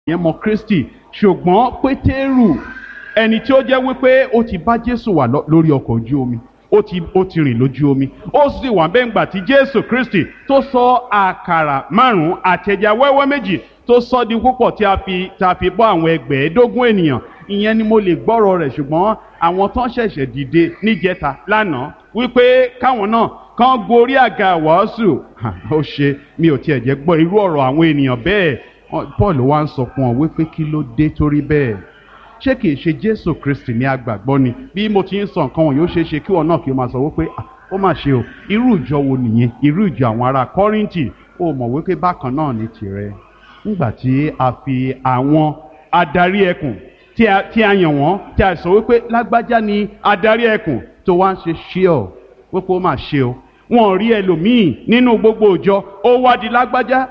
yẹn mọ Kristi, ṣùgbọ́n Pétérù ẹni tí ó jẹ́ wípé ó ti bá Jésù wà lórí ọkọ̀ ojú omi, ó ti rìn lójú omi, ó sì wà bẹ́ẹ̀ ńgbà tí Jésù Kristi tó sọ àkàrà 5 àti ẹja wẹ́wẹ́ 2 tó sọ di púpọ̀ tí a fi bọ́ àwọn 15 ènìyàn. Ìyẹn ni mo lè gbọ́rọ̀ rẹ̀, ṣùgbọ́n àwọn tán ṣẹ̀ṣẹ̀ dìde níjẹta lánàá wípé káwọn náà kàn gorí àga wàásù, ó ṣe mi ò tiẹ̀ jẹ́ gbọ́ irú ọ̀rọ̀ àwọn ènìyàn bẹ́ẹ̀. Paul wá ń sọ fún ọ wípé kí ló dé torí bẹ́ẹ̀, ṣé kìí ṣe Jésù Kristi ní agbàgbọ́ ni? Bí mo ti ń sọ nǹkan wọ̀nyí ó ṣeé ṣe kí wọn náà kí o máa sọ wípé ó mà ṣe o, irú ìjọ wo nìyẹn? Irú ìjọ àwọn ará Kọ́ríńtì. Ó mọ̀ wípé bákan náà ní tirẹ̀. Nígbà tí a fi àwọn adarí ẹkùn tí a yàn wọ́n, tí a sọ wípé lágbájá ni adarí ẹkùn, tó wá ń ṣe ṣíọ wípé ó mà ṣe o, wọn ò rí ẹlòmíì nínú gbogbo ìjọ, ó wá di lágbájá.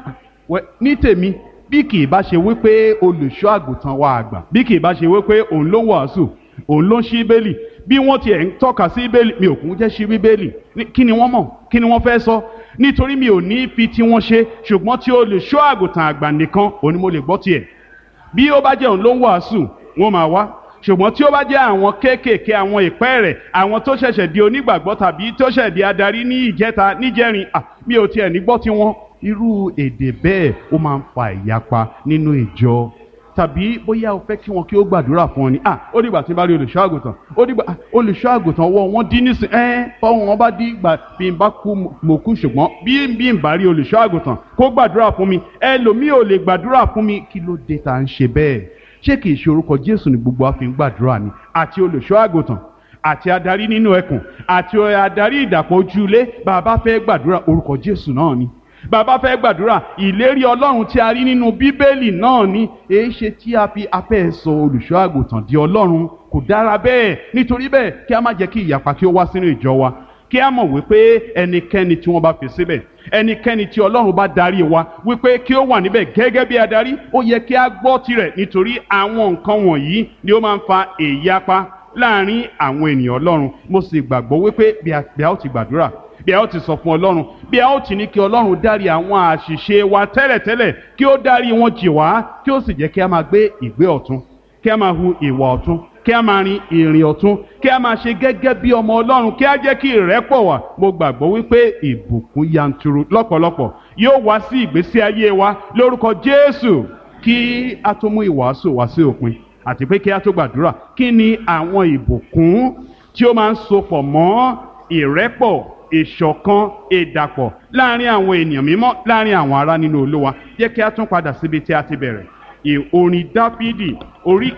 Ní tèmi, bí kì í bá ṣe wípé olùṣọ́ àgùntàn wa àgbà, bí kì í bá ṣe wípé òun ló wàásù, òun ló ń ṣí bíbélì, bí wọ́n tiẹ̀ ń tọ́ka sí bíbélì, mi ò kún jẹ́ ṣí bíbélì. Kí ni wọ́n mọ̀? Kí ni wọ́n fẹ́ sọ? Nítorí mi ò ní fi tí wọ́n ṣe, ṣùgbọ́n tí olùṣọ́ àgùntàn àgbà nìkan òun ni mo lè gbọ́ tiẹ̀. Bí ó bá jẹ́ òun ló ń wàásù, wọ́n máa wá. Ṣùgbọ́n tí ó bá jẹ́ àwọn kéékèèké, àwọn ìpẹ́ rẹ̀, àwọn tó ṣẹ̀ṣẹ̀ di onígbàgbọ́ tàbí tó ṣẹ̀ṣẹ̀ di adarí ní ìjẹta níjẹrin, mi ò tiẹ̀ ní gbọ́ tiwọn. Irú èdè bẹ́ẹ̀ ó máa ń fa ìyapa nínú ìjọ. Tàbí bóyá o fẹ́ kí wọn kí ó gbàdúrà fún ọ ni, ó dìgbà tí n bá rí olùṣọ́ àgùntàn, ó dìgbà olùṣọ́ àgùntàn ọwọ́ wọn dín nísìn, fọwọ́n wọn bá dín ìgbà bí n bá kú mo kú, ṣùgbọ́n bí n bá rí olùṣọ́ àgùntàn kó gbàdúrà fún mi, ẹlòmíì ò lè gbàdúrà fún mi. Kí ló dé tá à ń ṣe bẹ́ẹ̀? Ṣé kìí ṣe orúkọ Jésù ni gbogbo wa fi ń gbàdúrà ni? Àti olùṣọ́ àgùntàn, àti adarí nínú ẹkùn, àti adarí ìdàpọ̀ ojúlé, bàbá fẹ́ gbàdúrà orúkọ Jésù náà ni. Bàbá fẹ́ gbàdúrà ìlérí Ọlọ́run tí a rí nínú Bíbélì náà ni. Èé ṣe tí a fi afẹ́ sọ olùṣọ́ àgùntàn di Ọlọ́run? Kò dára bẹ́ẹ̀. Nítorí bẹ́ẹ̀ kí a má jẹ́ kí ìyapa kí ó wá sínú ìjọ wa. Kí a mọ̀ wípé ẹnikẹ́ni tí wọ́n bá fi síbẹ̀, ẹnikẹ́ni tí Ọlọ́run bá darí wa wípé kí ó wà níbẹ̀ gẹ́gẹ́ bí adarí, ó yẹ kí a gbọ́ tirẹ̀, nítorí àwọn nǹkan wọ̀nyí ni ó máa ń fa ìyapa láàrin àwọn ènìyàn Ọlọ́run. Mo sì gbàgbọ́ wípé bí a ó ti gbàdúrà, bí a ó ti sọ fún Ọlọ́run, bí a ó ti ní kí Ọlọ́run dárí àwọn àṣìṣe wa tẹ́lẹ̀tẹ́lẹ̀, kí ó dárí wọn jì wá, kí ó sì jẹ́ kí a máa gbé ìgbé ọ̀tún, kí a máa hu ìwà ọ̀tún, kí a máa rin ìrìn ọ̀tún, kí a máa ṣe gẹ́gẹ́ bí ọmọ Ọlọ́run, kí a jẹ́ kí ìrẹ́pọ̀ wà. Mo gbàgbọ́ wípé ìbùkún yanturu lọ́pọ̀lọpọ̀ yóò wá sí ìgbésí ayé wa lórúkọ Jésù. Kí a tó mú ìwàásù wá sí òpin, àti pé kí a tó gbàdúrà, kí ni àwọn ìbùkún tí ó máa ń sopọ̀ mọ́ ìrẹ́pọ̀, ìṣọ̀kan, ìdàpọ̀ láàrin àwọn ènìyàn mímọ́, láàrin àwọn ará nínú Olúwa? Jẹ́ kí a tún padà síbi tí a ti bẹ̀rẹ̀. Orin Dáfídì orí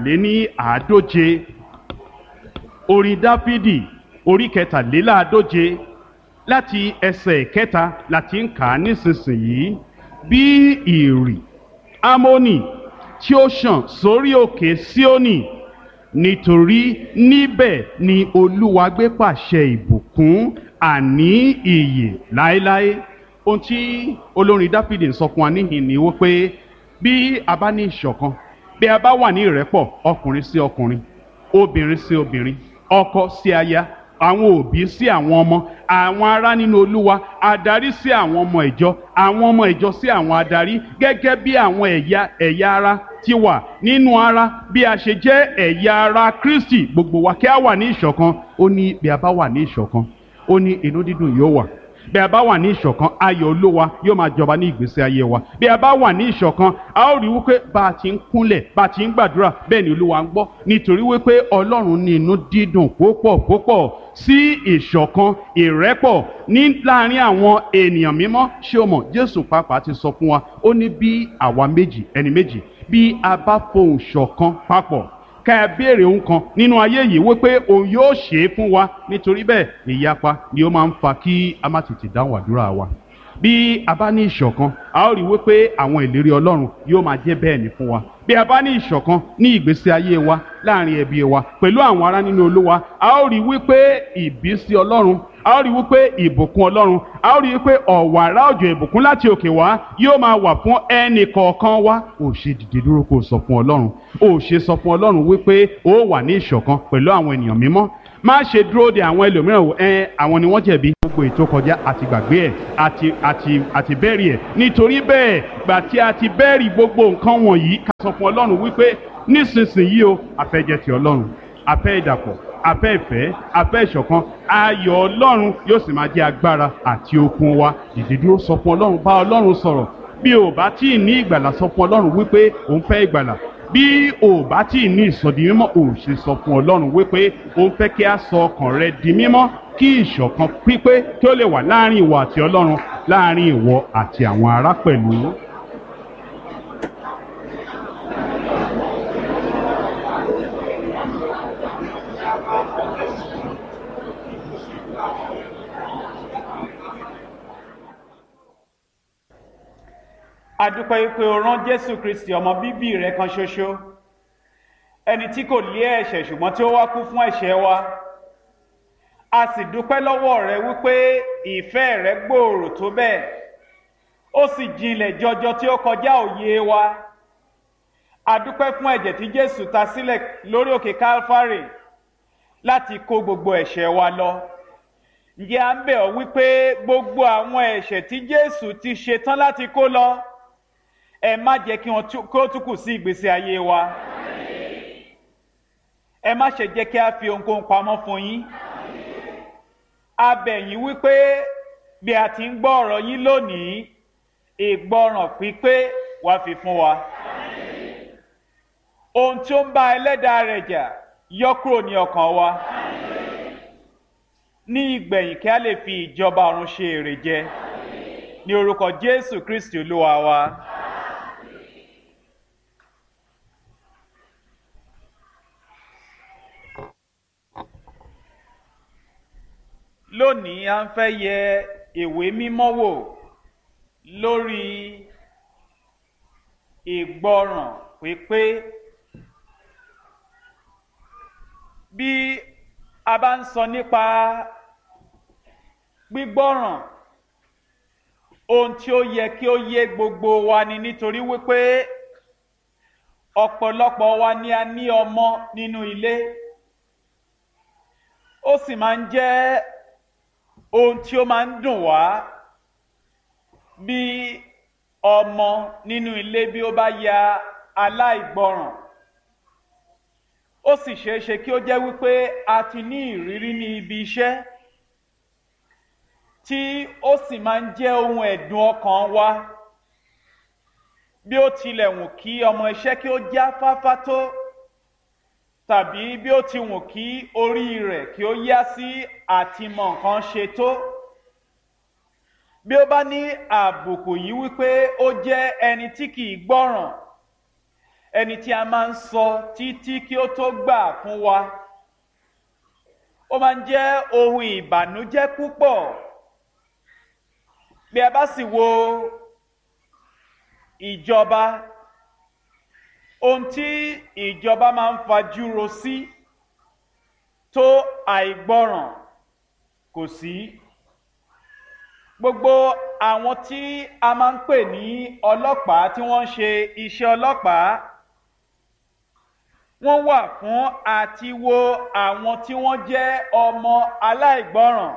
140. Orin Dáfídì orí 140 láti ẹsẹ̀ 1 láti ń kà á nísinsìnyí. Bí ìrì Ámónì tí ó ṣàn sórí òkè Síónì, nítorí níbẹ̀ ni Olúwa gbé pàṣẹ ìbùkún, àní ìyè láéláé. Ohun tí olórin Dáfídì ń sọ fún wa níhìn ni wípé bí a bá ní ìṣọ̀kan, bí a bá wà ní ìrẹ́pọ̀, ọkùnrin sí ọkùnrin, obìnrin sí obìnrin, ọkọ sí aya, àwọn òbí sí àwọn ọmọ, àwọn ará nínú Olúwa, adarí sí àwọn ọmọ ìjọ, àwọn ọmọ ìjọ sí àwọn adarí, gẹ́gẹ́ bí àwọn ẹ̀yà ara ti wà nínú ara, bí a ṣe jẹ́ ẹ̀yà ara Kristi, gbogbo wa kí a wà ní ìṣọ̀kan. Ó ní bí a bá wà ní ìṣọ̀kan, ó ní inú dídùn yóò wà. Bí a bá wà ní ìṣọ̀kan, ayọ̀ Olúwa yóò máa jọba ní ìgbésí ayé wa. Bí a bá wà ní ìṣọ̀kan, a ó rí wípé bá a ti ń kúnlẹ̀, bá a ti ń gbàdúrà, bẹ́ẹ̀ ni Olúwa ń gbọ́. Nítorí wípé Ọlọ́run ní inú dídùn púpọ̀ sí ìṣọ̀kan, ìrẹ́pọ̀ ní láàrin àwọn ènìyàn mímọ́. Ṣé o mọ̀, Jésù pàápàá ti sọ fún wa, ó ní bí àwa ẹni méjì, bí a bá fohùn ṣọ̀kan papọ̀, ká ẹ béèrè ohun kan nínú ayé yìí wípé òun yóò ṣe é fún wa. Nítorí bẹ́ẹ̀ ìyapa ni ó máa ń fa kí a má tètè dáhùn àdúrà wa. Bí a bá ní ìṣọ̀kan, a ó rí wípé àwọn ìlérí Ọlọ́run yóò máa jẹ́ bẹ́ẹ̀ ni fún wa. Bí a bá ní ìṣọ̀kan ní ìgbésí ayé wa, láàrin ẹbí wa, pẹ̀lú àwọn ará nínú Olúwa, a ó rí wípé ìbísí Ọlọ́run, a ó rí wípé ìbùkún Ọlọ́run, a ó rí wípé ọ̀wàrà òjò ìbùkún láti òkè wá yóò máa wà fún ẹnì kọ̀ọ̀kan wa. Ó ṣe dìde dúró kó sọ fún Ọlọ́run, ó ṣe sọ fún Ọlọ́run wípé ó wà ní ìṣọ̀kan pẹ̀lú àwọn ènìyàn mímọ́. má ṣe dúró de àwọn ẹlòmíràn wò àwọn ni wọ́n jẹ̀bi gbogbo ètò kọjá àti gbàgbé ẹ̀ àti bẹ́ẹ̀rì ẹ̀ nítorí bẹ́ẹ̀ gbà tí a ti bẹ́ẹ̀rì gbogbo nǹkan wọ̀nyí ká sọ fún Ọlọ́run wípé nísinsìnyí o a fẹ́ jẹ́ ti Ọlọ́run a fẹ́ ìdàpọ̀ a fẹ́ ìfẹ́ a fẹ́ ìṣọ̀kan ayọ̀ Ọlọ́run yóò sì máa jẹ́ agbára àti okun wa dìde dúró sọ fún Ọlọ́run bá Ọlọ́run sọ̀rọ̀ bí o bá tí ì ní ìgbàlà sọ fún Ọlọ́run wípé òun fẹ́ ìgbàlà bí o bá tí ì ní ìsọdi mímọ́ o ṣe sọ fún Ọlọ́run wípé òun fẹ́ kí a sọ ọkàn rẹ di mímọ́ kí ìṣọ̀kan pípé kí ó lè wà láàrin ìwọ àti Ọlọ́run láàrin ìwọ àti àwọn ará pẹ̀lú. adúpẹ́ pé o rán Jésù Kristi ọmọ bíbí rẹ̀ kan ṣoṣo ẹni tí kò lé ẹ̀ṣẹ̀ ṣùgbọ́n tí ó wá kú fún ẹ̀ṣẹ̀ wa a sì dúpẹ́ lọ́wọ́ rẹ wípé ìfẹ́ rẹ gbòòrò tó bẹ́ẹ̀ ó sì jinlẹ̀ jọjọ tí ó kọjá òye wa a dúpẹ́ fún ẹ̀jẹ̀ tí Jésù ta sílẹ̀ lórí òkè Kálífárì láti kó gbogbo ẹ̀ṣẹ̀ wa lọ ǹjẹ́ à ń bẹ̀ ọ́ wípé gbogbo àwọn ẹ̀ṣẹ̀ tí Jésù ti ṣetán láti kó lọ ẹ má jẹ́ kí wọ́n kó tún kù sí ìgbésí ayé wa ẹ má ṣe jẹ́ kí a fi ohunkóhun pamọ́ fún yín a bẹ̀ yín wípé bí a ti ń gbọ́ ọ̀rọ̀ yín lónìí ìgbọràn pípé wá fi fún wa ohun tí ó ń bá ẹlẹ́dàá rẹ̀ jà yọ kúrò ní ọkàn wa ní ìgbẹ̀yìn kí a lè fi ìjọba ọ̀run ṣe èrè jẹ ní orúkọ Jésù Kristi Olúwa wa. Lónìí a ń fẹ́ yẹ ìwé mímọ́ wò lórí ìgbọràn pípé. Bí a bá ń sọ nípa gbígbọ́ràn ohun tí ó yẹ kí ó yé gbogbo wa ni nítorí wípé ọ̀pọ̀lọpọ̀ wa ni a ní ọmọ nínú ilé ó sì máa ń jẹ́ ohun tí ó máa ń dùn wá bí ọmọ nínú ilé bí ó bá ya aláìgbọràn ó sì ṣeé ṣe kí ó jẹ́ wípé a ti ní ìrírí ní ibi iṣẹ́ tí ó sì máa ń jẹ́ ohun ẹ̀dùn ọkàn wa bí ó tilẹ̀ wù kí ọmọ iṣẹ́ kí ó jáfáfá tó tàbí bí ó ti wù kí orí rẹ̀ kí ó yá sí àti mọ nǹkan ṣe tó bí ó bá ní àbùkù yìí wípé ó jẹ́ ẹni tí kìí gbọ́ràn ẹni tí a máa ń sọ títí kí ó tó gbà fún wa ó máa ń jẹ́ ohun ìbànújẹ́ púpọ̀ bí a bá sì wo ìjọba ohun tí ìjọba máa ń fajúro sí tó àìgbọràn kò sí gbogbo àwọn tí a máa ń pè ní ọlọ́pàá tí wọ́n ń ṣe iṣẹ́ ọlọ́pàá wọ́n wà fún àti wo àwọn tí wọ́n jẹ́ ọmọ aláìgbọràn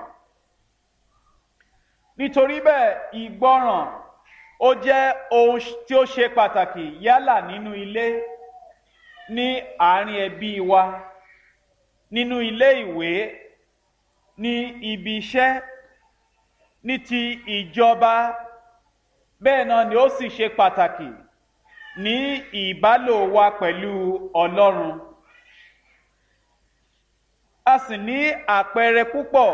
nítorí bẹ́ẹ̀ ìgbọràn ó jẹ́ ohun tí ó ṣe pàtàkì yálà nínú ilé ní àárín ẹbí wa nínú ilé ìwé ní ibi iṣẹ́ ní ti ìjọba bẹ́ẹ̀ náà ni ó sì ṣe pàtàkì ní ìbálò wa pẹ̀lú Ọlọ́run a sì ní àpẹẹrẹ púpọ̀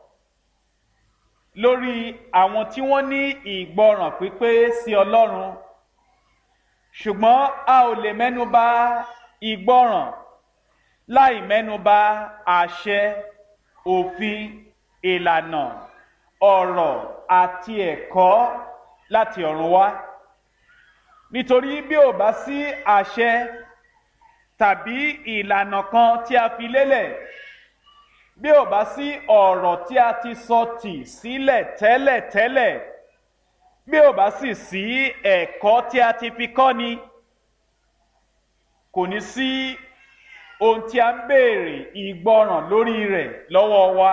lórí àwọn tí wọ́n ní ìgbọràn pípé sí Ọlọ́run ṣùgbọ́n a ò lè mẹ́nubà ìgbọràn láì mẹ́nubà àṣẹ òfin ìlànà ọ̀rọ̀ àti ẹ̀kọ́ láti ọ̀run wá nítorí bí ò bá sí àṣẹ tàbí ìlànà kan tí a fi lélẹ̀ bí ò bá sí ọ̀rọ̀ tí a ti sọ tì sílẹ̀ tẹ́lẹ̀tẹ́lẹ̀ bí ò bá sì sí ẹ̀kọ́ tí a ti fi kọ́ni kò ní sí ohun tí a ń béèrè ìgbọràn lórí rẹ̀ lọ́wọ́ wa.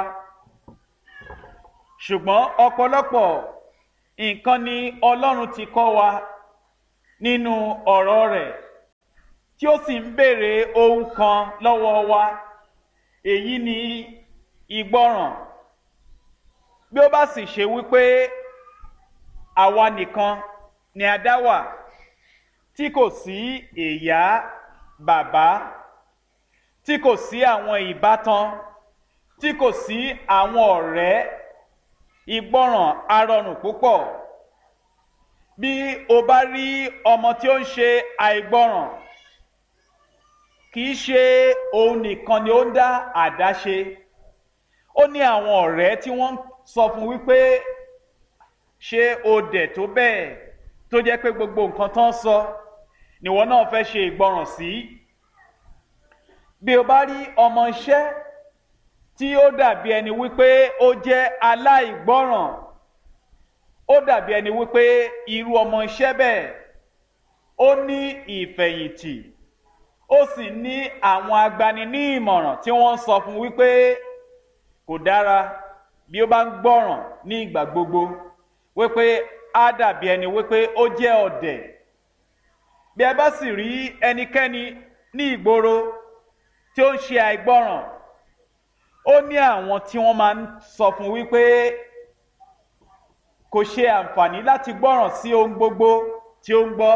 Ṣùgbọ́n ọ̀pọ̀lọpọ̀ nǹkan ni Ọlọ́run ti kọ́ wa nínú ọ̀rọ̀ rẹ̀ tí ó sì ń béèrè ohun kan lọ́wọ́ wa, èyí ni ìgbọràn. Bí ó bá sì ṣe wípé àwa nìkan ni a dá wà, tí kò sí ìyá, bàbá, tí kò sí àwọn ìbátan, tí kò sí àwọn ọ̀rẹ́, ìgbọràn á rọrùn púpọ̀. Bí o bá rí ọmọ tí ó ń ṣe àìgbọràn, kìí ṣe òun nìkan ni ó ń dá àdáṣe. Ó ní àwọn ọ̀rẹ́ tí wọ́n sọ fún wípé ṣé o dẹ̀ tó bẹ́ẹ̀, tó jẹ́ pé gbogbo nǹkan tán sọ níwọ náà fẹ́ ṣe ìgbọràn sí. Bí o bá rí ọmọ iṣẹ́ tí ó dàbí ẹni wípé ó jẹ́ aláìgbọràn, ó dàbí ẹni wípé irú ọmọ iṣẹ́ bẹ́ẹ̀ ó ní ìfẹ̀yìntì, ó sì ní àwọn agbani ní ìmọ̀ràn tí wọ́n sọ fún wípé kò dára bí ó bá ń gbọ́ràn ní ìgbà gbogbo, wípé á dàbí ẹni wípé ó jẹ́ ọ̀dẹ̀. Bí ẹ bá sì rí ẹnikẹ́ni ní ìgboro tí ó ń ṣe àìgbọ́ràn, ó ní àwọn tí wọ́n máa ń sọ fún wípé kò ṣe àǹfààní láti gbọ́ràn sí ohun gbogbo tí ó ń gbọ́.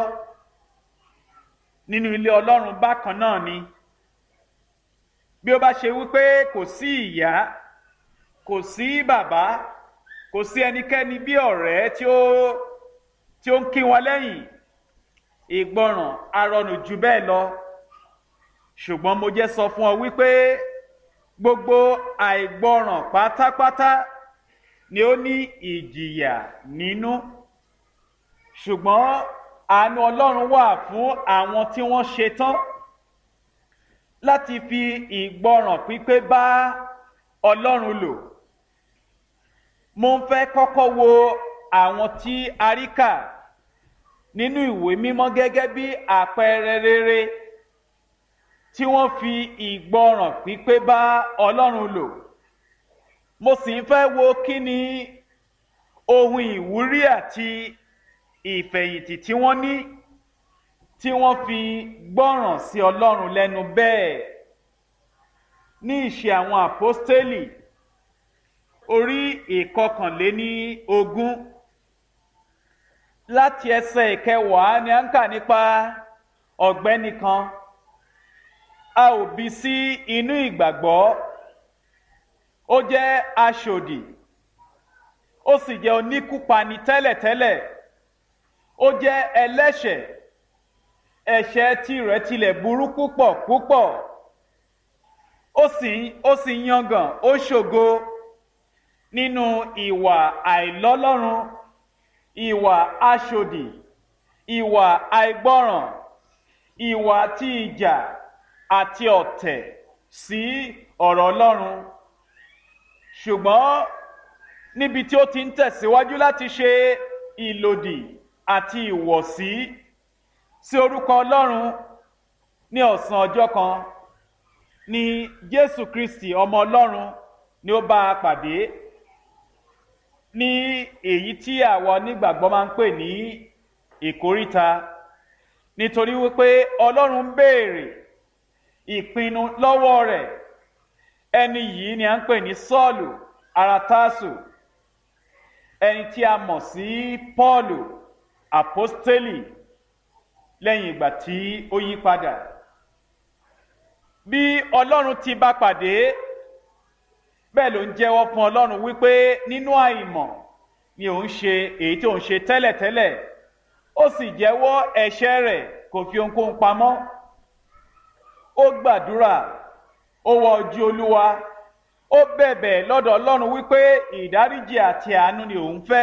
Nínú ilé Ọlọ́run bákan náà ni. Bí ó bá ṣe wípé kò sí ìyá, kò sí bàbá, kò sí ẹnikẹ́ni bí ọ̀rẹ́ tí ó ń kí wọn lẹ́yìn, ìgbọràn á rọrùn jù bẹ́ẹ̀ lọ. Ṣùgbọ́n mo jẹ́ sọ fún ọ wípé gbogbo àìgbọràn pátápátá ni ó ní ìjìyà nínú. Ṣùgbọ́n àánú Ọlọ́run wà fún àwọn tí wọ́n ṣetán láti fi ìgbọràn pípé bá Ọlọ́run lò. Mo ń fẹ́ kọ́kọ́ wo àwọn tí a rí kà nínú ìwé mímọ́ gẹ́gẹ́ bí àpẹẹrẹ rere tí wọ́n fi ìgbọràn pípé bá Ọlọ́run lò. Mo sì ń fẹ́ wo kí ni ohun ìwúrí àti ìfẹ̀yìntì tí wọ́n ní tí wọ́n fi gbọ́ràn sí Ọlọ́run lẹ́nu bẹ́ẹ̀. Ní Ìṣe àwọn Àpọ́stélì orí 21 láti ẹsẹ̀ 9 ni a ń kà nípa ọ̀gbẹ́ni kan. A ò bí sí inú ìgbàgbọ́, ó jẹ́ aṣòdì, ó sì jẹ́ oníkúpani tẹ́lẹ̀tẹ́lẹ̀, ó jẹ́ ẹlẹ́ṣẹ̀, ẹ̀ṣẹ̀ tirẹ̀ tilẹ̀ burú púpọ̀ púpọ̀, ó sì yangàn, ó ṣògo nínú ìwà àìlọ́lọ́run, ìwà aṣòdì, ìwà àìgbọ́ràn, ìwà tí ìjà àti ọ̀tẹ̀ sí ọ̀rọ̀ Ọlọ́run. Ṣùgbọ́n níbi tí ó ti ń tẹ̀síwájú láti ṣe ìlòdì àti ìwọ̀sí sí orúkọ Ọlọ́run, ní ọ̀sán ọjọ́ kan ni Jésù Kristi ọmọ Ọlọ́run ni ó bá a pàdé ní èyí tí àwa onígbàgbọ́ máa ń pè ní ìkóríta, nítorí wípé Ọlọ́run ń béèrè ìpinnu lọ́wọ́ rẹ̀. Ẹni yìí ni a ń pè ní Sọ́ọ̀lù ará Tásù, ẹni tí a mọ̀ sí Pọ́ọ̀lù àpọ́stélì lẹ́yìn ìgbà tí ó yí padà. Bí Ọlọ́run ti bá pàdé, bẹ́ẹ̀ ló ń jẹ́wọ́ fún Ọlọ́run wípé nínú àìmọ̀ ni òun ṣe èyí tí òun ṣe tẹ́lẹ̀tẹ́lẹ̀, ó sì jẹ́wọ́ ẹ̀ṣẹ̀ rẹ̀, kò fi ohunkóhun pamọ́. Ó gbàdúrà, ó wá ojú Olúwa, ó bẹ̀bẹ̀ lọ́dọ̀ Ọlọ́run wípé ìdáríjì àti àánú ni òun fẹ́.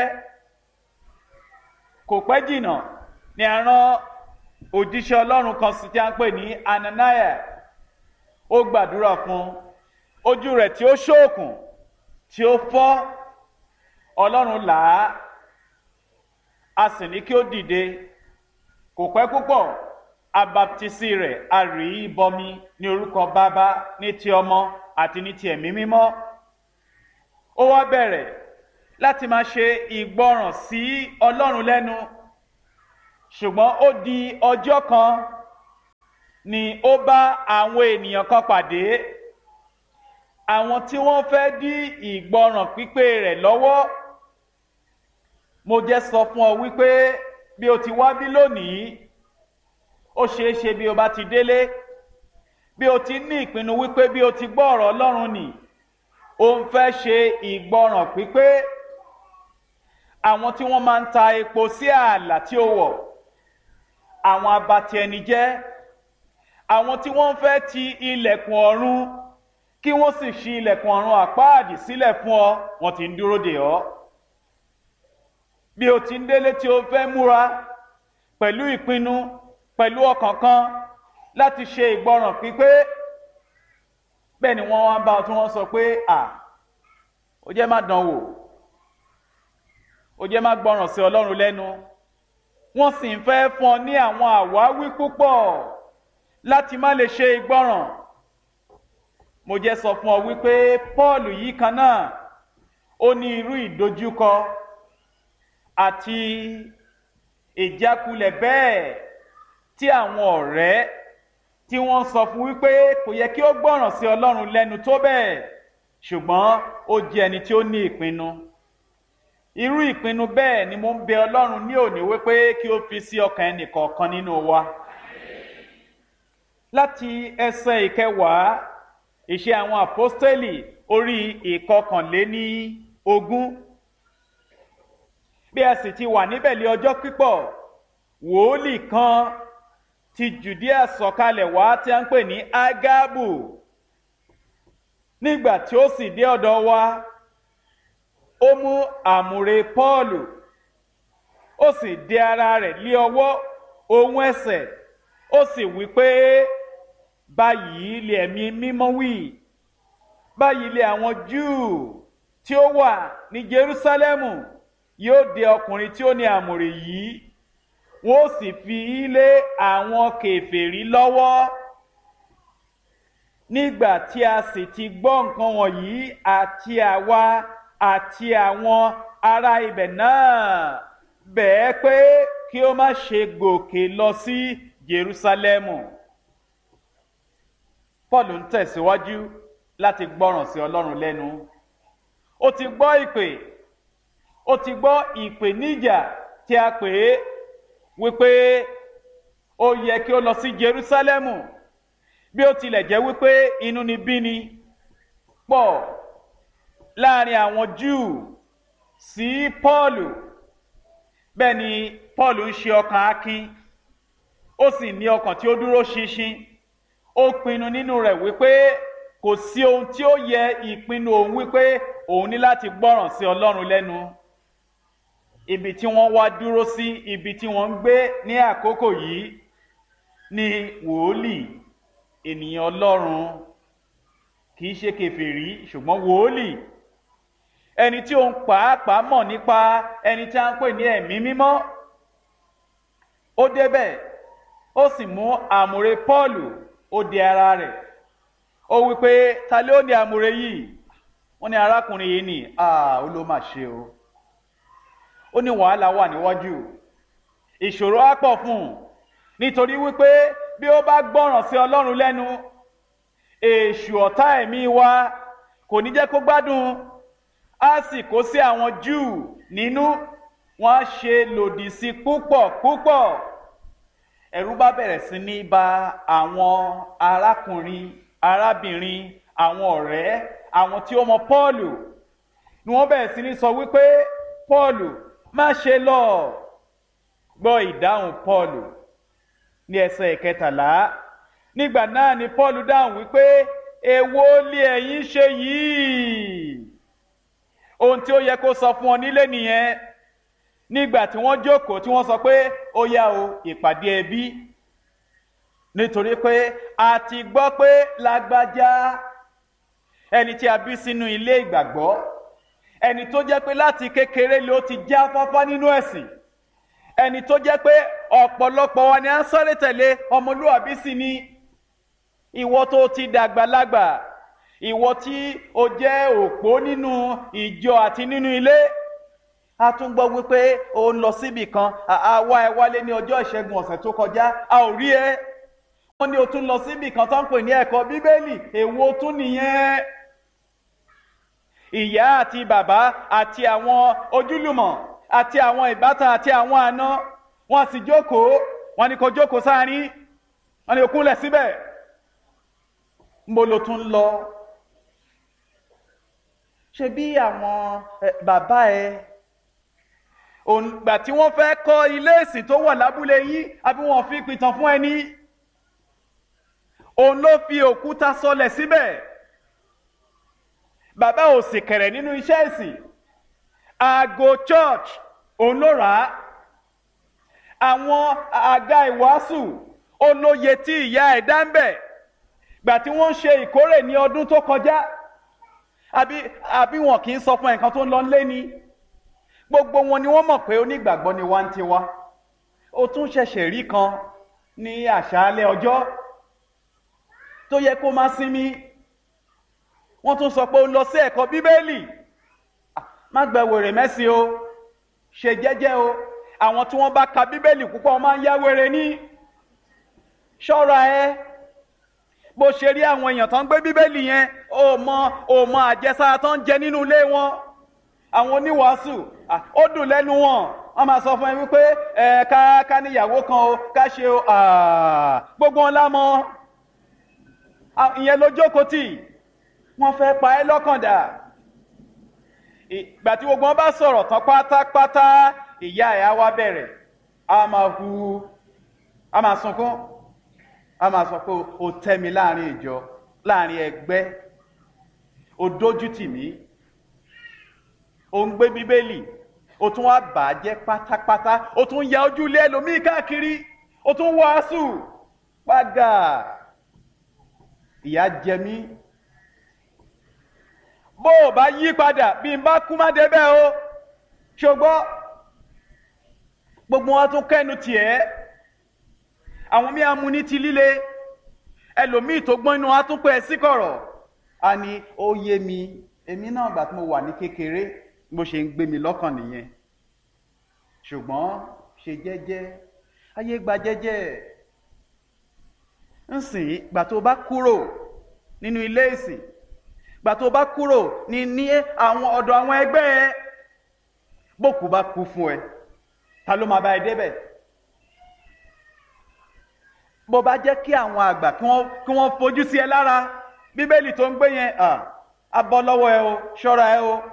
Kò pẹ́ jìnnà ni a rán òjíṣẹ́ Ọlọ́run kan sí tí a ń pè ní Ananiah. Ó gbàdúrà fún ojú rẹ̀ tí ó ṣókùn, tí ó fọ́. Ọlọ́run là á, a sì ní kí ó dìde. Kò pẹ́ púpọ̀ abaptisi rẹ̀ a rì í bọmi ní orúkọ bàbá ní ti ọmọ àti ní ti ẹ̀mí mímọ́. Ó wá bẹ̀rẹ̀ láti máa ṣe ìgbọràn sí Ọlọ́run lẹ́nu, ṣùgbọ́n ó di ọjọ́ kan ni ó bá àwọn ènìyàn kan pàdé, àwọn tí wọ́n fẹ́ dí ìgbọràn pípé rẹ̀ lọ́wọ́. Mo jẹ́ sọ fún ọ wípé bí o ti wá bí lónìí, ó ṣeé ṣe bí o bá ti délé, bí o ti ní ìpinnu wípé bí o ti gbọ́ ọ̀rọ̀ Ọlọ́run nì, o ń fẹ́ ṣe ìgbọràn pípé. Àwọn tí wọ́n máa ń ta epo sí ààlà tí ó wọ̀, àwọn abatí ẹni jẹ́, àwọn tí wọ́n fẹ́ ti ilẹ̀kùn ọ̀run kí wọ́n sì ṣí ilẹ̀kùn ọ̀run àpáàdì sílẹ̀ fún ọ, wọ́n ti ń dúró dè ọ́. Bí o ti ń délé tí o fẹ́ múra pẹ̀lú ìpinnu, pẹ̀lú ọkàn kan láti ṣe ìgbọràn pípé, bẹ́ẹ̀ ni wọ́n wá bá ọ tí wọ́n sọ pé ó jẹ́ má dán wò, ó jẹ́ má gbọ́ràn sí Ọlọ́run lẹ́nu. Wọ́n sì ń fẹ́ fún ọ ní àwọn àwáwí púpọ̀ láti má lè ṣe ìgbọràn. Mo jẹ́ sọ fún ọ wípé Pọ́ọ̀lù yìí kan náà ó ní irú ìdojúkọ àti ìjákulẹ̀ bẹ́ẹ̀ tí àwọn ọ̀rẹ́ tí wọ́n sọ fún wípé kò yẹ kí ó gbọ́ràn sí Ọlọ́run lẹ́nu tó bẹ́ẹ̀, ṣùgbọ́n ó jẹ́ ẹni tí ó ní ìpinnu. Irú ìpinnu bẹ́ẹ̀ ni mo ń bẹ Ọlọ́run ní òní wípé kí ó fi sí ọkàn ẹnìkọ̀ọ̀kan nínú wa. Láti ẹsẹ̀ 10 Ìṣe àwọn Àpọ́stélì orí 21. Bí a sì ti wà níbẹ̀ lé ọjọ́ pípọ̀, wòólì kan ti Jùdíà sọ̀kalẹ̀ wá tí a ń pè ní Ágábù. Nígbà tí ó sì dé ọ̀dọ̀ wa, ó mú àmùrè Pọ́ọ̀lù, ó sì dé ara rẹ̀ lé ọwọ́ ohun ẹsẹ̀, ó sì wí pé báyìí lé ẹ̀mí mímọ́ wí, báyìí lé àwọn Júù tí ó wà ní Jerúsálẹ́mù yóò dé ọkùnrin tí ó ní àmùrè yìí, wọ́n ó sì fi lé àwọn kèfèrí lọ́wọ́. Nígbà tí a sì ti gbọ́ nǹkan wọ̀nyí, àti àwa àti àwọn ará ibẹ̀ náà bẹ̀ẹ́ pé kí ó má ṣe gòkè lọ sí Jerúsálẹ́mù. Pọ́ọ̀lù ń tẹ̀síwájú láti gbọ́ràn sí Ọlọ́run lẹ́nu. Ó ti gbọ́ ìpè, ó ti gbọ́ ìpèníjà tí a pè é wípé ó yẹ kí ó lọ sí Jerúsálẹ́mù, bí ó tilẹ̀ jẹ́ wípé inúnibíni pọ̀ láàrin àwọn Júù sí Pọ́ọ̀lù. Bẹ́ẹ̀ ni Pọ́ọ̀lù ń ṣe ọkàn akin, ó sì ní ọkàn tí ó dúró ṣinṣin. Ó pinnu nínú rẹ̀ wípé kò sí ohun tí ó yẹ ìpinnu òun wípé òun ní láti gbọ́ràn sí Ọlọ́run lẹ́nu. Ibi tí wọ́n wá dúró sí, ibi tí wọ́n ń gbé ní àkókò yìí ni wòólì, ènìyàn Ọlọ́run, kìí ṣe kèfèrí ṣùgbọ́n wòólì, ẹni tí òun pàápàá mọ̀ nípa ẹni tí a ń pè ní ẹ̀mí mímọ́. Ó débẹ̀, ó sì mú àmùrè Pọ́ọ̀lù, ó di ara rẹ̀. Ó wí pé ta ló ní àmùrè yìí? Wọ́n ní arákùnrin yìí ni. Ó ló mà ṣe o. Ó ní wàhálà wà níwájú, ìṣòro á pọ̀ fún un, nítorí wípé bí ó bá gbọ́ràn sí Ọlọ́run lẹ́nu, èṣù ọ̀tá ẹ̀mí wa kò ní jẹ́ kó gbádùn, á sì kó sí àwọn Júù nínú, wọ́n á ṣe lòdì sí púpọ̀ púpọ̀. Ẹ̀rù bá bẹ̀rẹ̀ sí ní bà àwọn arákùnrin, arábìnrin, àwọn ọ̀rẹ́, àwọn tí ó mọ Pọ́ọ̀lù, ni wọ́n bẹ̀rẹ̀ sí ní sọ wípé Pọ́ọ̀lù má ṣe lọ. Gbọ́ ìdáhùn Pọ́ọ̀lù ní ẹsẹ̀ 13. Nígbà náà ni Pọ́ọ̀lù dáhùn wípé èwo lé ẹ̀yin ṣe yìí? Ohun tí ó yẹ kó sọ fún ọ nílé nìyẹn. Nígbà tí wọ́n jókòó tí wọ́n sọ pé ó yá o, ìpàdé ẹbí, nítorí pé a ti gbọ́ pé lágbájá, ẹni tí a bí sínú ilé ìgbàgbọ́, ẹni tó jẹ́ pé láti kékeré ló ti já fáfá nínú ẹ̀sìn, ẹni tó jẹ́ pé ọ̀pọ̀lọpọ̀ wa ni à ń sáré tẹ̀lé ọmọlúwàbí sì ni. Ìwọ tó ti dàgbàlagbà, ìwọ tí o jẹ́ òpó nínú ìjọ àti nínú ilé, a tún gbọ́ wípé o ń lọ síbì kan, a wá ẹ wálé ní ọjọ́ ìṣẹ́gun ọ̀sẹ̀ tó kọjá, a ò rí ẹ. Wọ́n ní o tún lọ síbì kan tó ń pè ní ẹ̀kọ́ Bíbélì, èwo tún nìyẹn? Ìyá àti bàbá àti àwọn ojúlùmọ̀ àti àwọn ìbátan àti àwọn àna, wọ́n sì jókòó, wọ́n ní kó jókòó sáárín, wọ́n ní o kúnlẹ̀ síbẹ̀. Mo ló tún lọ. Ṣé bí àwọn bàbá ẹ, gbà tí wọ́n fẹ́ kọ́ ilé ìsìn tó wà lábúlé yín, àbí wọ́n fi pìtàn fún ẹni? Òun ló fi òkúta sọlẹ̀ síbẹ̀. Bàbá ò sì kẹ̀rẹ̀ nínú iṣẹ́ ìsìn. Aago church òun ló rà á. Àwọn àga ìwàásù olóye tí ìyá ẹ̀ dá ń bẹ̀. Gbà tí wọ́n ń ṣe ìkórè ní ọdún tó kọjá, àbí wọn kì í sọ fún ẹ̀kan tó ń lọ lé ni. Gbogbo wọn ni wọ́n mọ̀ pé onígbàgbọ́ ni wá ń tiwa. Ó tún ṣẹ̀ṣẹ̀ rí kan ní àṣálẹ́ ọjọ́ tó yẹ kó máa sinmi. Wọ́n tún sọ pé ó lọ sí ẹ̀kọ́ Bíbélì. Má gba wèrè mẹ́sìn o, ṣe jẹ́jẹ́ o. Àwọn tí wọ́n bá ka Bíbélì púpọ̀ máa ń yá wèrè ní. Ṣọ́ra ẹ. Bó ṣe rí àwọn èèyàn tó ń gbé Bíbélì yẹn, ó mọ àjẹsára tó ń jẹ nínú ilé wọn. Àwọn oníwàásù, ó dùn lẹ́nu wọn. Wọ́n máa sọ fún ẹ wípé ká níyàwó kan o, ká ṣe o, gbogbo wọn lámọ̀. Ìyẹn ló jókòó tì. Wọ́n fẹ́ pa ẹ́ lọ́kàn dà. Ìgbà tí gbogbo wọn bá sọ̀rọ̀ tán pátápátá, ìyá ẹ̀ á wá bẹ̀rẹ̀. A máa hu, a máa sunkún. A máa sọ pé o tẹ́ mi láàrin ìjọ, láàrin ẹgbẹ́, o dójú tì mí, o ń gbé Bíbélì, o tún wá bàjẹ́ pátápátá, o tún ya ojú ilé ẹlòmíì káàkiri, o tún wàásù padà. Ìyà jẹ mí. Bó o bá yí padà, bí n bá kú má débẹ̀ o, ṣùgbọ́n gbogbo wa tún kẹ́nu tiẹ̀. Àwọn mí amú ní ti líle, ẹlòmíì tó gbọ́n inú wa tún pẹ́ sí kọ̀rọ̀. A ní ó yé mi, èmi náà gbà tí mo wà ní kékeré, bó ṣe ń gbé mi lọ́kàn nìyẹn. Ṣùgbọ́n ṣe jẹ́jẹ́, ayé gba jẹ́jẹ́. Nsìn, gbà tó bá kúrò nínú ilé ìsìn, gbà tó bá kúrò ní àwọn ọ̀dọ̀ àwọn ẹgbẹ́ ẹ, bókù bá kú fún ẹ, ta ló máa bá ẹ débẹ̀? Bó bá jẹ́ kí àwọn àgbà kí wọ́n fojú sí ẹ lára, Bíbélì tó ń gbé yẹn, á bọ́ lọ́wọ́ ẹ o, ṣọ́ra ẹ o.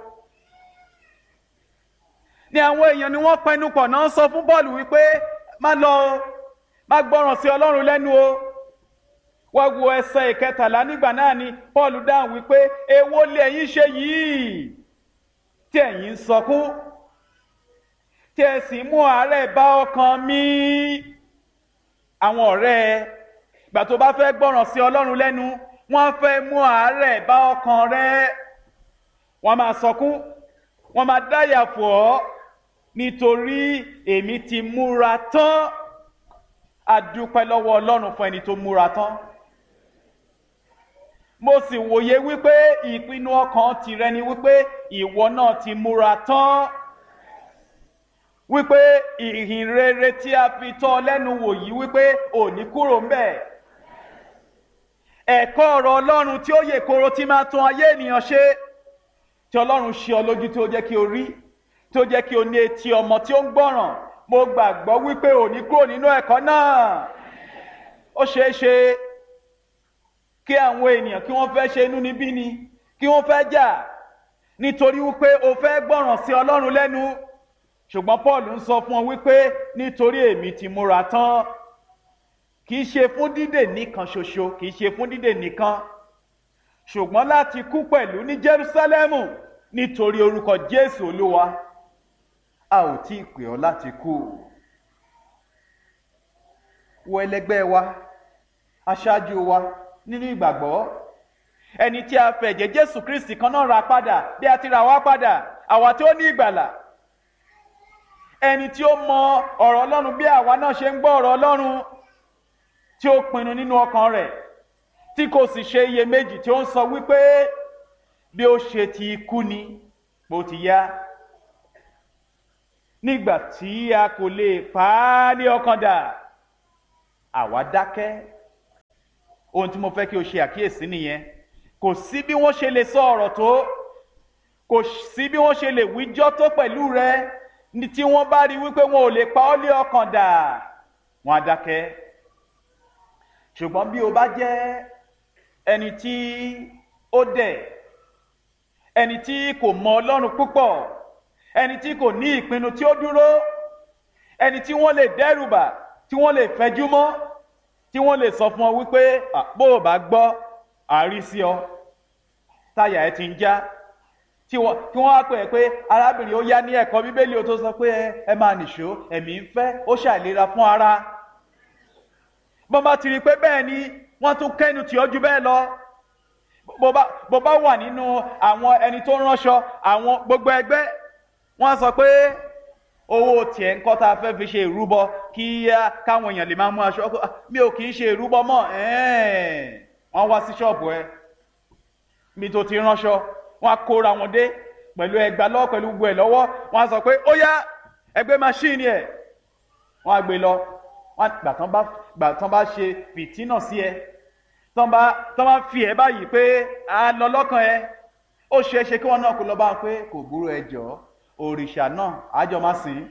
Ní àwọn èèyàn ni wọ́n pẹnu pọ̀ náà sọ fún Pọ́ọ̀lù wípé má lọ o, má gbọ́ràn sí Ọlọ́run lẹ́nu o. Wá wo ẹsẹ̀ 13 nígbà náà ni Pọ́ọ̀lù dáhùn wípé èwo lè ẹ̀yin ṣe yìí tí ẹ̀yin ń sọkún, tí ẹ sì mú àárẹ̀ bá ọkàn mi. Àwọn ọ̀rẹ́ ẹ, ìgbà tó bá fẹ́ gbọ́ràn sí Ọlọ́run lẹ́nu, wọ́n fẹ́ mú àárẹ̀ bá ọkàn rẹ. Wọ́n máa sọkún, wọ́n máa dáyà fò ọ́, nítorí èmi ti múra tán. A dúpẹ́ lọ́wọ́ Ọlọ́run fún ẹni tó múra tán. Mo sì wòye wípé ìpinnu ọkàn tìrẹ ni wípé ìwọ náà ti múra tán. Wípé ìhìn rere tí a fi tọ́ lẹ́nu wò yìí wípé ò ní kúrò ń bẹ̀. Ẹ̀kọ́ ọ̀rọ̀ Ọlọ́run tí ó yè koro tí máa tún ayé ènìyàn ṣe, tí Ọlọ́run ṣe ọ lójú tí ó jẹ́ kí o rí, tí ó jẹ́ kí o ní etí ọmọ tí ó ń gbọ́ràn. Mo gbàgbọ́ wípé ò ní kúrò nínú ẹ̀kọ́ náà. Ó ṣeé ṣe kí àwọn ènìyàn kí wọ́n fẹ́ ṣe inúnibíni, kí wọ́n fẹ́ jà, nítorí wípé o fẹ́ gbọ́ràn sí Ọlọ́run lẹ́nu. Ṣùgbọ́n Paul ń sọ fún ọ wípé nítorí èmi ti múra tán. Kìí ṣe fún dídè nìkan ṣoṣo, kìí ṣe fún dídè nìkan, ṣùgbọ́n láti kú pẹ̀lú ní Jerúsálẹ́mù nítorí orúkọ Jésù Olúwa. A ò tí ì pè ọ́ láti kú. Wo ẹlẹgbẹ́ wa, aṣáájú wa nínú ìgbàgbọ́, ẹni tí a fẹ̀jẹ̀ Jésù Kristi kan náà rà padà bí a ti rà wá padà, àwa tí ó ní ìgbàlà. ẹni tí ó mọ ọ̀rọ̀ Ọlọ́run bí àwa náà ṣe ń gbọ́ ọ̀rọ̀ Ọlọ́run, tí ó pinnu nínú ọkàn rẹ̀, tí kò sì ṣe iyèméjì, tí ó ń sọ wípé bí ó ṣe ti kú ni bó ti yá. Nígbà tí a kò lè pa á ní ọkàn dà, àwa dákẹ́. Ohun tí mo fẹ́ kí o ṣe àkíyèsí nìyẹn. Kò sí bí wọ́n ṣe lè sọ ọ̀rọ̀ tó, kò sí bí wọ́n ṣe lè wíjọ́ tó pẹ̀lú rẹ, ní tí wọ́n bá rí wípé wọn ò lè pa ọ́ lé ọkàn dà, wọ́n á dákẹ́. Ṣùgbọ́n bí o bá jẹ́ ẹni tí ó dẹ̀, ẹni tí kò mọ Ọlọ́run púpọ̀, ẹni tí kò ní ìpinnu tí ó dúró, ẹni tí wọ́n lè dẹ́rùbà, tí wọ́n lè fẹjú mọ́, tí wọ́n lè sọ fún ọ wípé bó o bá gbọ́ àrí sí ọ, táyà ẹ ti ń já, tí wọ́n á pè é pé arábìnrin ó yá ní ẹ̀kọ́ Bíbélì ó tó sọ pé ẹ máa nìṣó, ẹ̀mí ń fẹ́, ó ṣàìlera fún ara. Bọ́n bá ti rí pé bẹ́ẹ̀ ni wọ́n tún kẹ́nu tì ọ́ ju bẹ́ẹ̀ lọ. Bó bá wà nínú àwọn ẹni tó ń ránṣọ, àwọn gbogbo ẹgbẹ́, wọ́n sọ pé owó tiẹ̀ ń kọ́ tá a fẹ́ fi ṣe ìrúbọ kí káwọn èèyàn lè máa mú aṣọ. Mi ò kì í ṣe ìrúbọ mọ́. Wọ́n wá sí ṣọ́ọ̀bù ẹ mi tó ti ránṣọ, wọ́n á kóra wọn dé pẹ̀lú ẹgbàá lọ́wọ́, pẹ̀lú gbogbo ẹ̀ lọ́wọ́. Wọ́n á sọ pé ó yá ẹgbẹ́ máṣíìnì ẹ̀, wọ́n á gbé lọ. Gbà tán bá ṣe fìtínà sí ẹ, tán bá fi ẹ báyìí pé a lọ lọ́kàn ẹ, ó ṣeé ṣe kí wọ́n náà kó lọ bá wọn pé kò burú, ẹ jọ̀ọ́ òrìṣà náà àjọ máa sìn.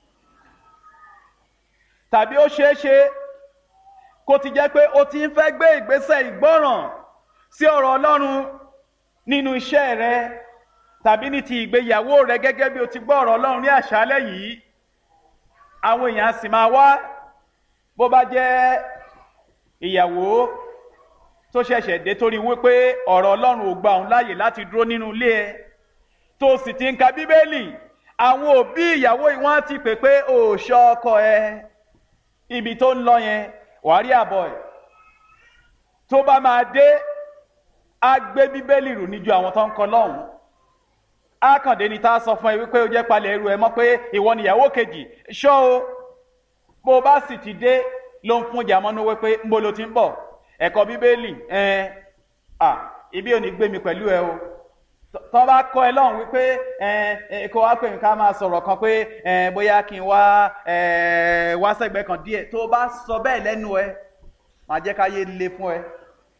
Tàbí ó ṣeé ṣe kó ti jẹ́ pé ó ti ń fẹ́ gbé ìgbésẹ̀ ìgbọ́ràn sí ọ̀rọ̀ Ọlọ́run nínú iṣẹ́ rẹ tàbí ní ti ìgbéyàwó rẹ, gẹ́gẹ́ bí o ti gbọ́ ọ̀rọ̀ Ọlọ́run ní àṣálẹ́ yìí. Àwọn èèyàn sì máa wá, bó bá jẹ́ ìyàwó tó ṣẹ̀ṣẹ̀ dé torí wípé ọ̀rọ̀ Ọlọ́run ò gba òun láàyè láti dúró nínú ilé ẹ, tó sì ti ń ka Bíbélì, àwọn òbí ìyàwó yìí wọ́n ti pè pé ò ṣọ́ ọkọ ẹ, ibi tó ń lọ yẹn wàá rí àbọ̀ ẹ̀. Tó bá máa dé, á gbé Bíbélì rù níjú àwọn tó ń kọ lọ́hùn. Á kàn dé ní tá a sọ fún ẹ wípé ó jẹ́ palẹ̀ ẹrù ẹ mọ́ pé ìwọ níyàwó kejì, ṣọ́ o. Bó bá sì ti dé ló ń fún jàmọ́nú wípé ń bó ló ti ń bọ̀, ẹ̀kọ́ Bíbélì, ibi ò ní gbé mi pẹ̀lú ẹ o. Tọ́ bá kọ́ ẹ lọ́hùn wípé kó wá pè mí ká máa sọ̀rọ̀ kan pé bóyá kí n wá sẹ́gbẹ̀ẹ́ kan díẹ̀, tó bá sọ bẹ́ẹ̀ lẹ́nu ẹ, máa jẹ́ káyé le fún ẹ.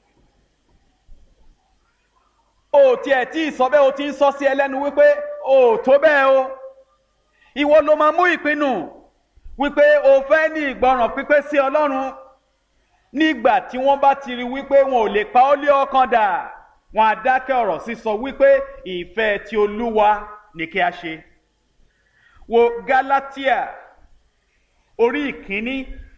O tiẹ̀ tí ì sọ bẹ́ẹ̀, o ti ń sọ sí ẹ lẹ́nu wípé o tó bẹ́ẹ̀ o. Ìwọ ló máa mú ìpinnu wípé o fẹ́ ní ìgbọràn pípé sí Ọlọ́run. Nígbà tí wọ́n bá ti rí wípé wọn ò lè pa ọ́ lé ọkàn dà, wọn á dákẹ́ ọ̀rọ̀ sísọ wípé ìfẹ́ ti Olúwa ni kí a ṣe. Wo Gálátíà orí ìkíní.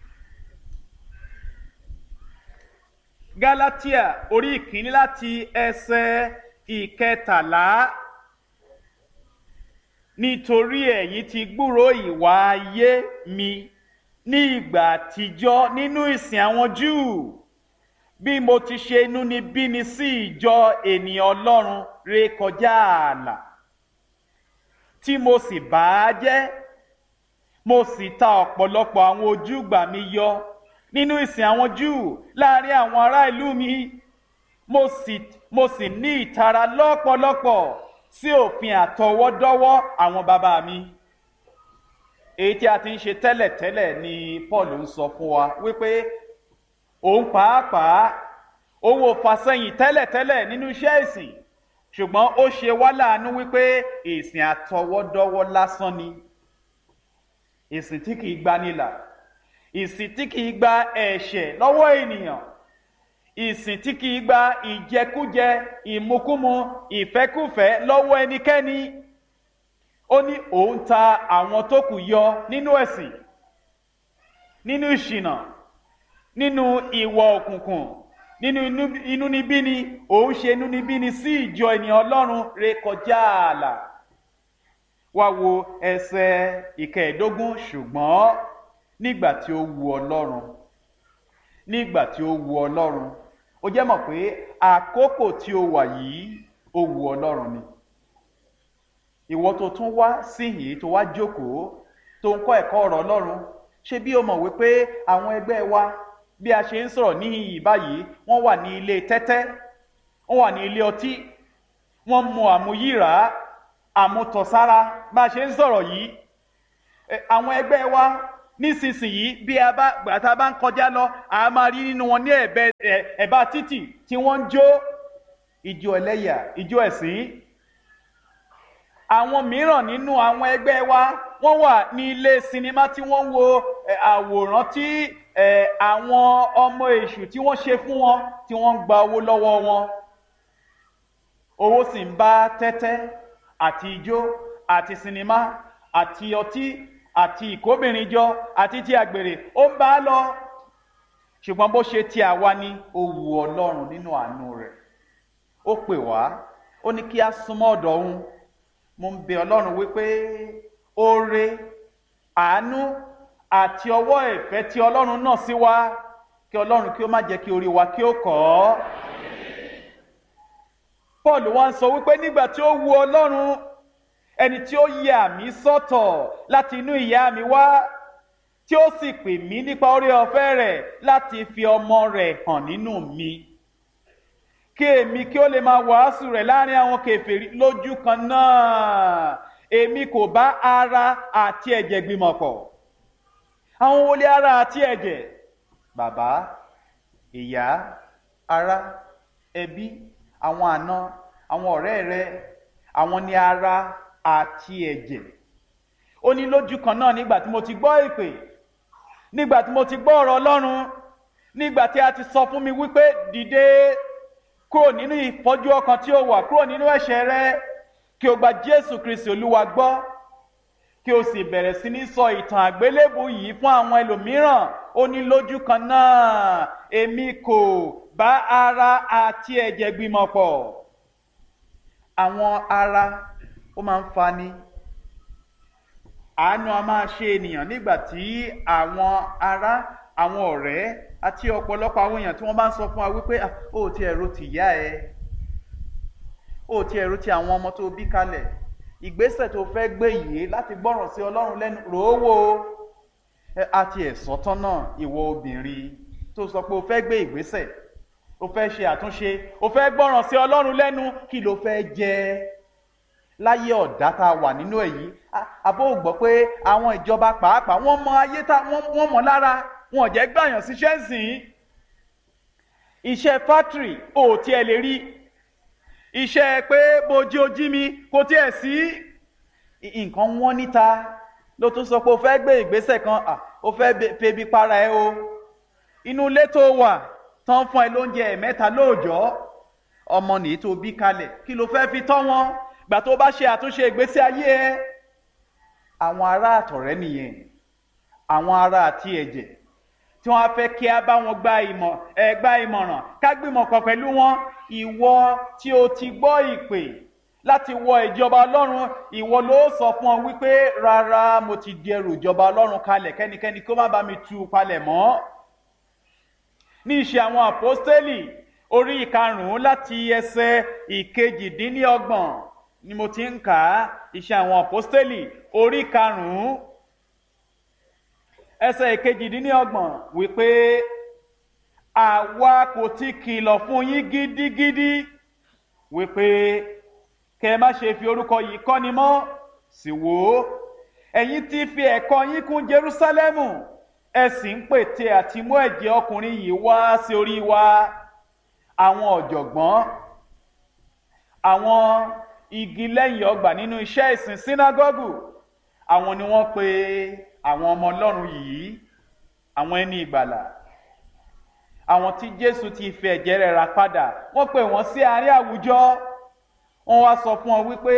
Gálátíà orí ìkíní láti ẹsẹ̀ ìkẹtàlá. Nítorí ẹ̀yin ti gbúròó ìwà ayé mi ní ìgbà àtijọ́ nínú ìsìn àwọn Júù, bí mo ti ṣe inúnibíni sí ìjọ ènìyàn Ọlọ́run rékọjá ààlà, tí mo sì bà á jẹ́, mo sì ta ọ̀pọ̀lọpọ̀ àwọn ojúgbà mi yọ nínú ìsìn àwọn Júù láàrin àwọn ará ìlú mi. Mo sì ní ìtara lọ́pọ̀lọpọ̀ sí òfin àtọwọ́dọ́wọ́ àwọn bàbá mi. Èyí tí a ti ń ṣe tẹ́lẹ̀tẹ́lẹ̀ ni Paul ń sọ fún wa wípé òun pàápàá òun ò fàsẹ́yìn tẹ́lẹ̀tẹ́lẹ̀ nínú iṣẹ́ ìsìn, ṣùgbọ́n ó ṣe wá láàánú wípé ìsìn àtọwọ́dọ́wọ́ lásán ni. Ìsìn tí kìí gbanilà, ìsìn tí kìí gba ẹ̀ṣẹ̀ lọ́wọ́ ènìyàn, ìsìn tí kìí gba ìjẹkújẹ, ìmukúmu, ìfẹ́kúfẹ̀ẹ́ lọ́wọ́ ẹnikẹ́ni. Ó ní òun ta àwọn tó kù yọ nínú ẹ̀sìn, nínú ìṣìnà, nínú ìwà òkùnkùn, nínú inúnibíni. Òun ṣe inúnibíni sí ìjọ ènìyàn Ọlọ́run rékọjá ààlà. Wá wo ẹsẹ̀ ìkẹẹ̀dógún. Ṣùgbọ́n nígbà tí ó wu Ọlọ́run, nígbà tí ó wu Ọlọ́run, ó jẹ́ mọ̀ pé àkókò tí ó wà yìí ó wu Ọlọ́run ni. Ìwọ tó tún wá síhìn tó wá jókòó tó ń kọ́ ẹ̀kọ́ ọ̀rọ̀ Ọlọ́run, ṣé bí o mọ̀ wípé àwọn ẹgbẹ́ wa bí a ṣe ń sọ̀rọ̀ níhìn báyìí wọ́n wà ní ilé tẹ́tẹ́, wọ́n wà ní ilé ọtí, wọ́n mu àmuyíra àmutọ̀sára bá a ṣe ń sọ̀rọ̀ yìí. Àwọn ẹgbẹ́ wa nísinsìnyí bí gbàtà bá ń kọjá lọ a máa rí nínú wọn ní ẹ̀bá títì tí wọ́n ń jó ijó ẹlẹ́yà, ijó ẹ̀sìn. Àwọn mìíràn nínú àwọn ẹgbẹ́ wa wọ́n wà ní ilé sinimá tí wọ́n ń wo àwòrán tí àwọn ọmọ èṣù tí wọ́n ṣe fún wọn tí wọ́n ń gba owó lọ́wọ́ wọn. Owó sì ń bá tẹ́tẹ́ àti ijó àti sinimá àti ọtí àti ìkóbìnrin jọ àti ti àgbèrè ó ń bá a lọ. Ṣùgbọ́n bó ṣe ti àwa ni ó wu Ọlọ́run nínú àánú rẹ̀, ó pè wá, ó ní kí a súnmọ́ ọ̀dọ̀ òun. Mo ń bẹ Ọlọ́run wípé oore, àánú àti ọwọ́ ìfẹ́ tí Ọlọ́run náà sí wa, kí Ọlọ́run kí ó má jẹ́ kí orí wa kí ó kọ́. Paul wá ń sọ wípé nígbà tí ó wu Ọlọ́run, ẹni tí ó yà mí sọ́tọ̀ láti inú ìyá mi wá, tí ó sì pè mí nípa oore ọ̀fẹ́ rẹ̀ láti fi ọmọ rẹ̀ hàn nínú mi, kí èmi kí ó lè máa wàásù rẹ̀ láàrin àwọn kèfèrí lójú kan náà. Èmi kò bá ara àti ẹ̀jẹ̀ gbìmọ̀ pọ̀. Àwọn wo lè ara àti ẹ̀jẹ̀? Bàbá, ìyá, ará, ẹbí, àwọn àna, àwọn ọ̀rẹ́ rẹ, àwọn ni ara àti ẹ̀jẹ̀. Ó ní lójú kan náà nígbà tí mo ti gbọ́ ìpè, nígbà tí mo ti gbọ́ ọ̀rọ̀ Ọlọ́run, nígbà tí a ti sọ fún mi wípé dìde kúrò nínú ìfọ́jú ọkàn tí ó wà, kúrò nínú ẹ̀ṣẹ̀ rẹ, kí o gba Jésù Kristi Olúwa gbọ́, kí o sì bẹ̀rẹ̀ sí ní sọ ìtàn àgbélébù yìí fún àwọn ẹlòmíràn. Ó ní lójú kan náà èmi kò bá ara àti ẹ̀jẹ̀ gbìmọ̀ pọ̀. Àwọn ara ó máa ń fani, àánú a máa ṣe ènìyàn nígbà tí àwọn ará, àwọn ọ̀rẹ́ àti ọ̀pọ̀lọpọ̀ àwọn èèyàn tí wọ́n bá ń sọ fún wa wípé ó ti ẹ̀rù ti ìyá ẹ, ó ti ẹ̀rù ti àwọn ọmọ tó bí kalẹ̀, ìgbésẹ̀ tó fẹ́ gbé yìí láti gbọ́ràn sí Ọlọ́run lẹ́nu ròówó. Àti ẹ̀sọ́ tán náà ìwọ obìnrin tó sọ pé o fẹ́ gbé ìgbésẹ̀, o fẹ́ ṣe àtúnṣe, o fẹ́ gbọ́ràn sí Ọlọ́run lẹ́nu, kí ló fẹ́ jẹ láyé ọ̀dá tá a wà nínú èyí? Àbó gbọ́ pé àwọn ìjọba pàápàá wọ́n mọ ayé wọ́n mọ̀ lára, wọn ò jẹ́ gbàyàn síṣẹ́ sìn. Iṣẹ́ fátìrì ò tiẹ̀ lè rí, iṣẹ́ pé bojí ojí mi kò tiẹ̀ sí. Nǹkan wọ́n níta ló tún sọ pé o fẹ́ gbé ìgbésẹ̀ kan, o fẹ́ febi para ẹ o. Inú ilé tó wà tán fún ẹ lóúnjẹ ẹ̀mẹ́ta lóòjọ́, ọmọ nìyí tó bí kalẹ̀, kí ló fẹ́ fi tọ́ wọn gbà tó bá ṣe àtúnṣe ìgbésí ayé ẹ? Àwọn ará àtọ̀rẹ́ nìyẹn, àwọn ará àti ẹ̀jẹ̀ tí wọ́n á fẹ́ kí a bá wọn gba ìmọ̀ràn, ká gbìmọ̀ pọ̀ pẹ̀lú wọn. Ìwọ tí o ti gbọ́ ìpè láti wọ ìjọba Ọlọ́run, ìwọ ló sọ fún ọ wípé rárá, mo ti di ẹrù ìjọba Ọlọ́run kalẹ̀, kẹ́nikẹ́ni kó má bá mi tú palẹ̀ mọ́. Ní Iṣẹ́ àwọn Àpọ́stélì orí 5 láti ẹsẹ̀ 28 ni mo ti ń kà á. Iṣẹ́ àwọn Àpọ́stélì orí 5 ẹsẹ̀ 28 wípé àwa kò ti kìlọ̀ fún yín gidigidi wípé kẹ́ má ṣe fi orúkọ yìí kọ́ni mọ́. Sì wò ó, ẹ̀yin ti fi ẹ̀kọ́ yín kún Jerúsálẹ́mù, ẹ sì ń pète àti mú ẹ̀jẹ̀ ọkùnrin yìí wá sí orí wa. Àwọn ọ̀jọ̀gbọ́n, àwọn igi lẹ́yìn ọgbà nínú iṣẹ́ ìsìn sínágọ́gù, àwọn ni wọ́n pe àwọn ọmọ Ọlọ́run yìí, àwọn ẹni ìgbàlà, àwọn tí Jésù ti fi ẹ̀jẹ̀ rẹ̀ rà padà. Wọ́n pè wọ́n sí àárín àwùjọ, wọ́n wá sọ fún ọ wípé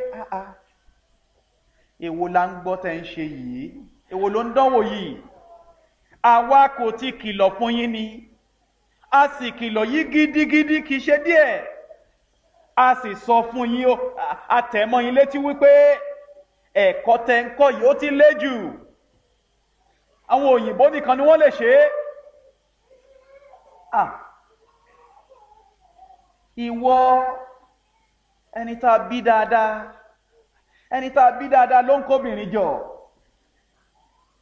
èwo la ń gbọ́ tẹ́ ń ṣe yìí, èwo ló ń dánwò yìí? Àwa kò ti kìlọ̀ fún yín ni, a sì kìlọ̀ yìí gidigidi, kìí ṣe díẹ̀. A sì sọ fún yín, a tẹ̀ mọ́ yín létí wípé ẹ̀kọ́ tẹ́ ń kọ́ yìí ó ti lé jù. Àwọn òyìnbó nìkan ni wọ́n lè ṣe é. Ìwọ ẹni tá a bí dáadáa, ẹni tá a bí dáadáa ló ń kóbìnrin jọ.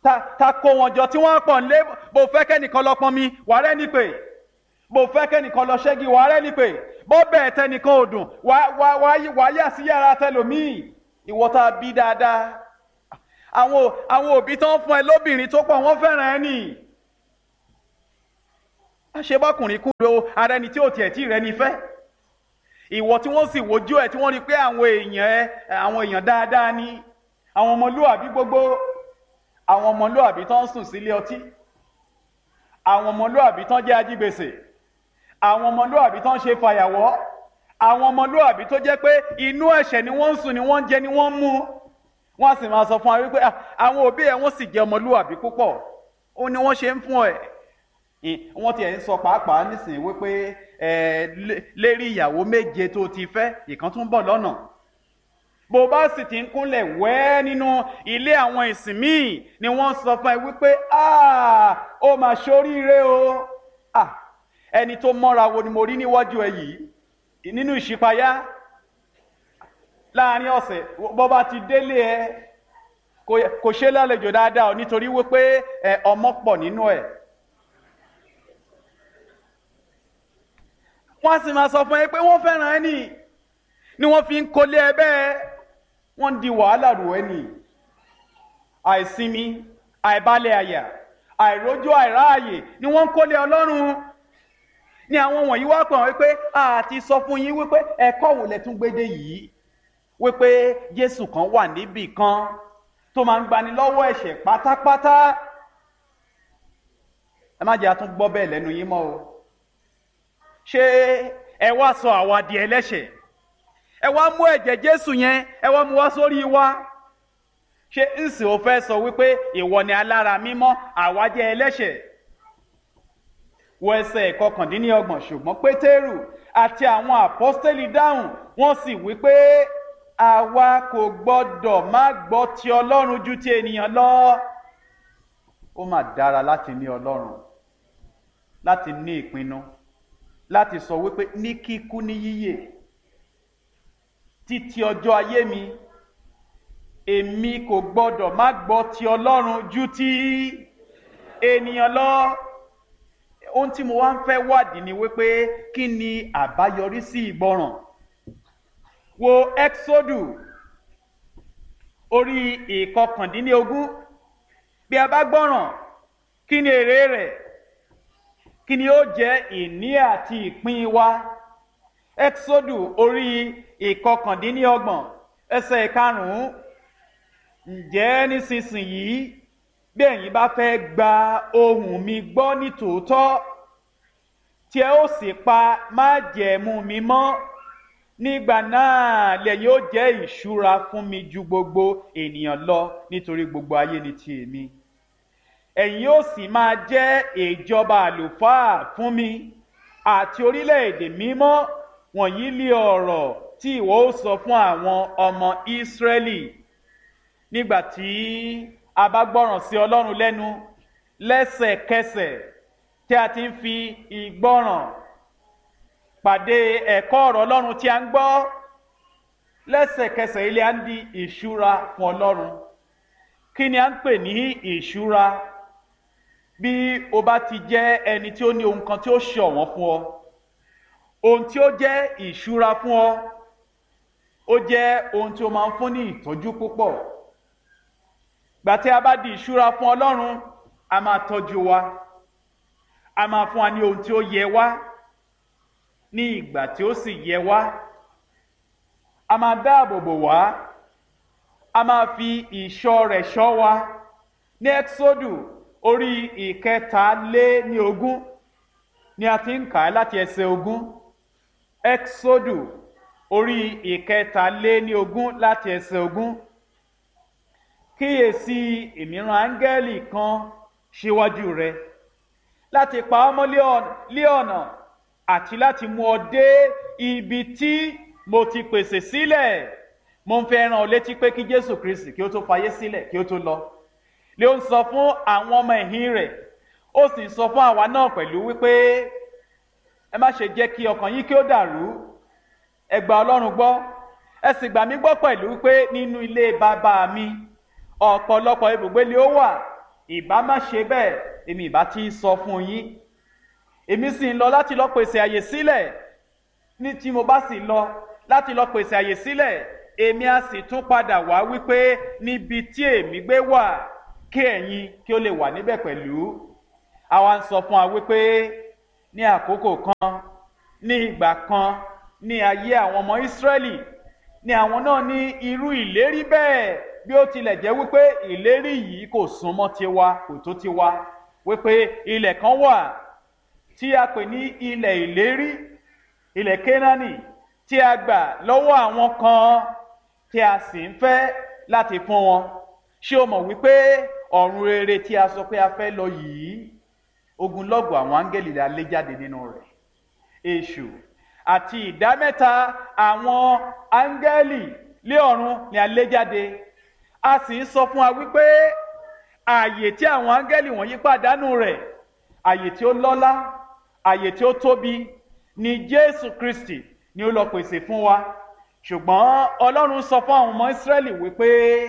ta kó wọn jọ tí wọ́n pọ̀ nílé, bó fẹ́ kẹ́nìkan lọ pọn mi wà rẹ́ ní pé, bó fẹ́ kẹ́nìkan lọ ṣẹ́gi wà rẹ́ ní pé, bó bẹ́ẹ̀ tẹnìkan ò dùn wà yà sí yàrá tẹlòmíì. Ìwọ tá bí dáadáa, àwọn òbí tán fún ẹ lóbìnrin tó pọ̀ wọ́n fẹ́ràn ẹ nì. Àṣebọ́kùnrin kúndò ara ẹni tí ò tiẹ̀ tí rẹ ní fẹ́. Ìwọ tí wọ́n sì wojú ẹ tí wọ́n rí pé àwọn èèyàn dáadáa ni, àwọn ọmọlúàbí gbogbo, àwọn ọmọlúàbí tán sùn sílé ọtí, àwọn ọmọlúàbí tán jẹ́ ajígbèsè, àwọn ọmọlúàbí tán ṣe fàyàwọ́, àwọn ọmọlúàbí tó jẹ́ pé inú ẹ̀ṣẹ̀ ni wọ́n ń sùn, ni wọ́n ń jẹ, ni wọ́n ń mu. Wọ́n sì máa sọ fún wa wípé àwọn òbí ẹ̀ wọ́n sì jẹ́ ọmọlúàbí púpọ̀, ó ní wọ́n ṣe ń fún ẹ̀. Wọ́n ti ẹ̀ ń sọ pàápàá nísìnyí wípé lérí ìyàwó 7 tó ti fẹ́, ìkan tún bọ̀ lọ́nà. Bó bá sì ti ń kúnlẹ̀ wẹ́ nínú ilé àwọn ìsìn míì ni wọ́n sọ fún ẹ wípé ó mà ṣoríire o. Ẹni tó mọ́ra wo ni mo rí níwájú ẹ yìí nínú ìṣípayá. Láàárín ọ̀sẹ̀ bó bá ti délé ẹ kò ṣe lálejò dáadáa nítorí wípé ọmọ pọ̀ nínú ẹ̀. Wọ́n sì máa sọ fún ẹ pé wọ́n fẹ́ràn ẹ ni wọ́n fi ń kólé ẹ bẹ́ẹ̀, wọ́n ń di wàhálà rò ẹ nì. Àìsinmi, àìbalẹ̀ àyà, àìrójú àìráàyè ni wọ́n ń kólé Ọlọ́run. Ni àwọn wọ̀nyí wá pọ̀ wípé àti sọ fún yín wípé ẹ̀kọ́ wo lẹ tún gbédé yìí, wípé Jésù kan wà níbì kan tó máa ń gbani lọ́wọ́ ẹ̀ṣẹ̀ pátápátá. Ẹ má jẹ́ a tún gbọ́ bẹ́ẹ̀ lẹ́nu yín mọ́ o. Ṣé ẹ wá sọ àwa di ẹlẹ́ṣẹ̀? Ẹ wá mú ẹ̀jẹ̀ Jésù yẹn, ẹ wá mú wá sórí wa. Ṣé ǹsì ò fẹ́ sọ wípé ìwọ ni alára mímọ́, àwa jẹ́ ẹlẹ́ṣẹ̀? Wọ ẹsẹ̀ 29, ṣùgbọ́n Pétérù àti àwọn àpọ́stélì dáhùn, wọ́n sì wípé àwa kò gbọ́dọ̀ má gbọ́ ti Ọlọ́run ju ti ènìyàn lọ. Ó mà dára láti ní Ọlọ́run, láti ní ìpinnu, láti sọ wípé ní kíkú ní yíyè títí ọjọ́ ayé mi, èmi kò gbọ́dọ̀ má gbọ́ ti Ọlọ́run ju ti ènìyàn lọ. Ohun tí mo wá ń fẹ́ wádìí ni wípé kí ni àbáyọrí sí ìgbọràn. Wo Ẹ́kísódù orí 19. Bí a bá gbọ́ràn, kí ni èrè rẹ̀? Kí ni ó jẹ́ ìní àti ìpín wa? Ẹ́kísódù orí 19 ẹsẹ̀ 5. Ǹjẹ́ nísinsìnyí bí ẹ̀yin bá fẹ́ gba ohùn mi gbọ́ ní tòótọ́, tí ẹ ó sì pa májẹ̀mú mi mọ́, nígbà náà lẹ̀yin ó jẹ́ ìṣúra fún mi ju gbogbo ènìyàn lọ, nítorí gbogbo ayé ni ti èmi. Ẹ̀yin ó sì máa jẹ́ ìjọba àlùfáà fún mi àti orílẹ̀-èdè mímọ́. Wọ̀nyí lé ọ̀rọ̀ tí ìwọ ó sọ fún àwọn ọmọ Ísírẹ́lì. Nígbà tí a bá gbọ́ràn sí Ọlọ́run lẹ́nu, lẹ́sẹ̀kẹsẹ̀ tí a ti ń fi ìgbọ́ràn pàdé ẹ̀kọ́ ọ̀rọ̀ Ọlọ́run tí a ń gbọ́, lẹ́sẹ̀kẹsẹ̀ ilé a ń di ìṣúra fún Ọlọ́run. Kí ni a ń pè ní ìṣúra? Bí o bá ti jẹ́ ẹni tí ó ní ohun kan tí ó ṣọ̀wọ́n fún ọ, ohun tí ó jẹ́ ìṣúra fún ọ, ó jẹ́ ohun tí ó máa ń fún ní ìtọ́jú púpọ̀. Gbà tí a bá di ìṣúra fún Ọlọ́run, a máa tọ́jú wa, a máa fún wa ní ohun tí ó yẹ wá ní ìgbà tí ó sì yẹ wá, a máa dáàbò bò wá, a máa fi ìṣọ́ rẹ̀ ṣọ́ wa. Ní Ẹ́kísódù orí 23 ni a ti ń kà á láti ẹsẹ̀ 20. Ẹ́kísódù orí 23 láti ẹsẹ̀ 20. Kíyèsí, èmi rán áńgẹ́lì kan síwájú rẹ láti pa ọ́ mọ́ lé ọ̀nà àti láti mú ọ dé ibi tí mo ti pèsè sílẹ̀. Mo ń fẹ́ rán ọ létí pé kí Jésù Kristi kí ó tó fayé sílẹ̀, kí ó tó lọ, lé ó ń sọ fún àwọn ọmọ ẹ̀yìn rẹ̀, ó sì ń sọ fún àwa náà pẹ̀lú wípé ẹ má ṣe jẹ́ kí ọkàn yín kí ó dàrú. Ẹ gba Ọlọ́run gbọ́, ẹ sì gbà mí gbọ́ pẹ̀lú wípé nínú ilé bàbá mi ọ̀pọ̀lọpọ̀ ibùgbé ni ó wà. ìbá má ṣe bẹ́ẹ̀ èmi ìbá ti sọ fún yín. Èmi sì ń lọ láti lọ pèsè àyè sílẹ̀. Ní tí mo bá sì lọ láti lọ pèsè àyè sílẹ̀, èmi á sì tún padà wá wípé níbi tí èmi gbé wà kí ẹ̀yin kí ó lè wà níbẹ̀ pẹ̀lú. Àwa ń sọ fún wa wípé ní àkókò kan, ní ìgbà kan, ní ayé àwọn ọmọ Ísírẹ́lì, ni àwọn náà ní irú ìlérí bẹ́ẹ̀, bí ó tilẹ̀ jẹ́ wípé ìlérí yìí kò súnmọ́ tiwa, kò tó tiwa, wípé ilẹ̀ kan wà tí a pè ní ilẹ̀ ìlérí, ilẹ̀ Kénáánì, tí a gbà lọ́wọ́ àwọn kan tí a sì ń fẹ́ láti fún wọn. Ṣé o mọ̀ wípé ọ̀run rere tí a sọ pé a fẹ́ lọ yìí, ogunlọ́gọ̀ àwọn áńgẹ́lì la lé jáde nínú rẹ̀. Èṣù àti ìdámẹ́ta àwọn áńgẹ́lì lé ọ̀run ni a lé jáde. A sì ń sọ fún wa wípé ààyè tí àwọn áńgẹ́lì wọ̀nyí pàdánù rẹ̀, ààyè tí ó lọ́lá, ààyè tí ó tóbi ni Jésù Kristi ni ó lọ pèsè fún wa. Ṣùgbọ́n Ọlọ́run sọ fún àwọn ọmọ Ísírẹ́lì wípé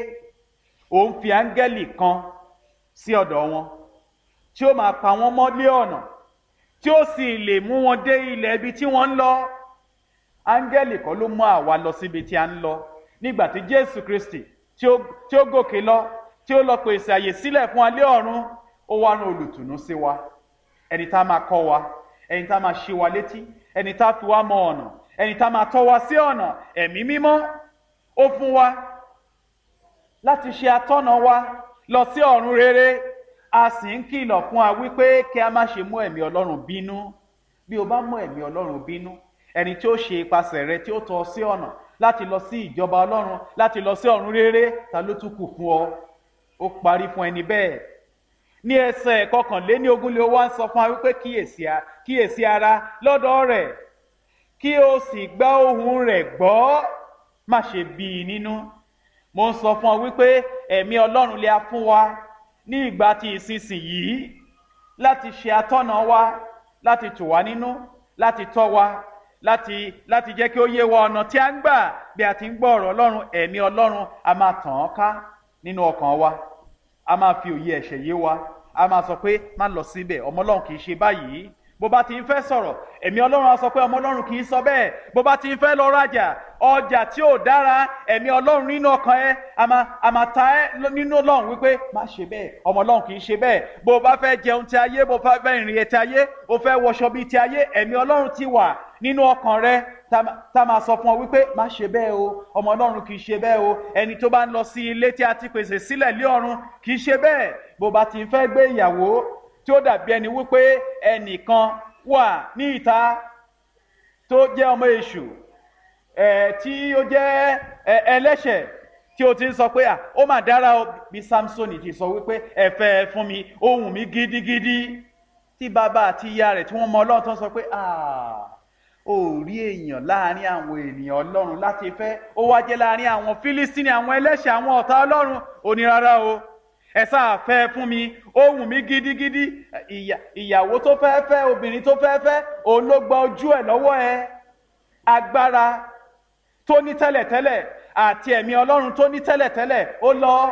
òun fi áńgẹ́lì kan sí ọ̀dọ̀ wọn tí ó máa pa wọ́n mọ́ lé ọ̀nà, tí ó sì lè mú wọn dé ilẹ̀ ibi tí wọ́n ń lọ. Áńgẹ́lì kan ló mú àwa lọ síbi tí a ń lọ. Nígbà tí Jésù Kristi tí ó gòkè lọ, tí ó lọ pèsè àyè sílẹ̀ fún wa lé ọ̀run, ó wá rán olùtùnú sí wa, ẹni tá máa kọ́ wa, ẹni tá máa ṣí wa létí, ẹni tá fi wá mọ ọ̀nà, ẹni tá máa tọ́ wa sí ọ̀nà. Ẹ̀mí mímọ́ ó fún wa láti ṣe atọ́nà wa lọ sí ọ̀run rere. A sì ń kìlọ̀ fún wa wípé kí a má ṣe mú ẹ̀mí Ọlọ́run bínú. Bí o bá mú ẹ̀mí Ọlọ́run bínú, ẹni tí ó ṣe ipasẹ̀ rẹ tí ó tọ́ sí ọ̀nà láti lọ sí ìjọba Ọlọ́run, láti lọ sí ọ̀run rere, ta ló tún kù fún ọ? Ó parí fún ẹni bẹ́ẹ̀. Ní ẹsẹ̀ 21 ó wá ń sọ fún wa wípé kíyèsí ara lọ́dọ̀ rẹ̀, kí o sì gbá ohùn rẹ̀ gbọ́, má ṣe bí i nínú. Mo ń sọ fún ọ wípé ẹ̀mí Ọlọ́run lè a fún wa ní ìgbà tí ìsinsìnyí láti ṣe atọ́nà wa, láti tù wá nínú, láti tọ́ wa, láti jẹ́ kí ó yé wa ọ̀nà tí a ń gbà bí a ti ń gbọ́ ọ̀rọ̀ Ọlọ́run. Ẹ̀mí Ọlọ́run a máa tàn án ká nínú ọkàn wa, a máa fi òye ẹ̀ṣẹ̀ yé wa, a máa sọ pé má lọ síbẹ̀, ọmọ Ọlọ́run kì í ṣe báyìí. Bó bá ti ń fẹ́ sọ̀rọ̀, ẹ̀mí Ọlọ́run á sọ pé ọmọ Ọlọ́run kì í sọ bẹ́ẹ̀. Bó bá ti ń fẹ́ lọ rajà, ọjà tí ò dára, ẹ̀mí Ọlọ́run nínú ọkàn ẹ a máa ta ẹ́ nínú Ọlọ́run wípé má ṣe bẹ́ẹ̀, ọmọ Ọlọ́run kì í ṣe bẹ́ẹ̀. Bó bá fẹ́ jẹun ti ayé, bó bá fẹ́ ìrìn ti ayé, ó fẹ́ wọṣọ bíi ti ayé, ẹ̀mí Ọlọ́run ti wà nínú ọkàn rẹ tá máa sọ fún ọ wípé má ṣe bẹ́ẹ̀ o, ọmọ Ọlọ́run kì í ṣe bẹ́ẹ̀ o. Ẹni tó bá ń lọ sí ilé tí a ti pèsè sílẹ̀ lé ọ̀run kì í ṣe bẹ́ẹ̀. Bó bá ti ń fẹ́ gbé ìyàwó tí ó dàbí ẹni wípé ẹnìkan wà ní ìta tó jẹ́ ọmọ èṣù, tí ó jẹ́ ẹlẹ́ṣẹ̀, tí ó ti ń sọ pé ó mà dára o, bí Sámsónì ti sọ wípé ẹ fẹ́ fún mi, ó wù mí gidigidi, tí bàbá àti ìyá rẹ̀ tí wọ́n mọ Ọlọ́run tó ń sọ pé ó rí èèyàn láàrin àwọn ènìyàn Ọlọ́run láti fẹ́, ó wá jẹ́ láàrin àwọn Fílístínì, àwọn ẹlẹ́ṣẹ̀, àwọn ọ̀tá Ọlọ́run. Ó ní rárá o, ẹ sáà fẹ́ fún mi, ó wù mí gidigidi. Ìyàwó tó fẹ́ fẹ́, obìnrin tó fẹ́ fẹ́, òun ló gba ojú ẹ̀ lọ́wọ́ ẹ. Agbára tó ní tẹ́lẹ̀tẹ́lẹ̀ àti ẹ̀mí Ọlọ́run tó ní tẹ́lẹ̀tẹ́lẹ̀ ó lọ.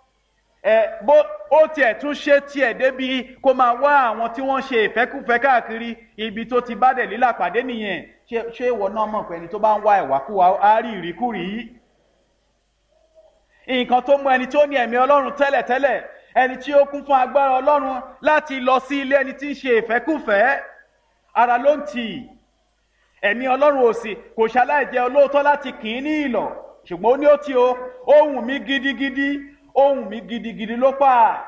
Bó ó tiẹ̀ tún ṣe tiẹ̀ débi kó máa wá àwọn tí wọ́n ṣe ìfẹ́kúfẹ́ káàkiri, ibi tó ti bá Dẹ̀lílà pàdé nìyẹn. Ṣé ìwọ náà mọ̀ pé ẹni tó bá ń wá ìwàkúwà á rí ìríkúrí? Nǹkan tó mú ẹni tó ní ẹ̀mí Ọlọ́run tẹ́lẹ̀tẹ́lẹ̀, ẹni tí ó kún fún agbára Ọlọ́run láti lọ sí ilé ẹni tí ń ṣe ìfẹ́kúfẹ́, ara ló ń tì. Ẹ̀mí Ọlọ́run ò sì kò ṣaláì jẹ́ olóòótọ́ láti kì í ní ìlọ̀, ṣùgbọ́n ó ní ó ti o, ó wù mí gidigidi, ó wù mí gidigidi ló pa.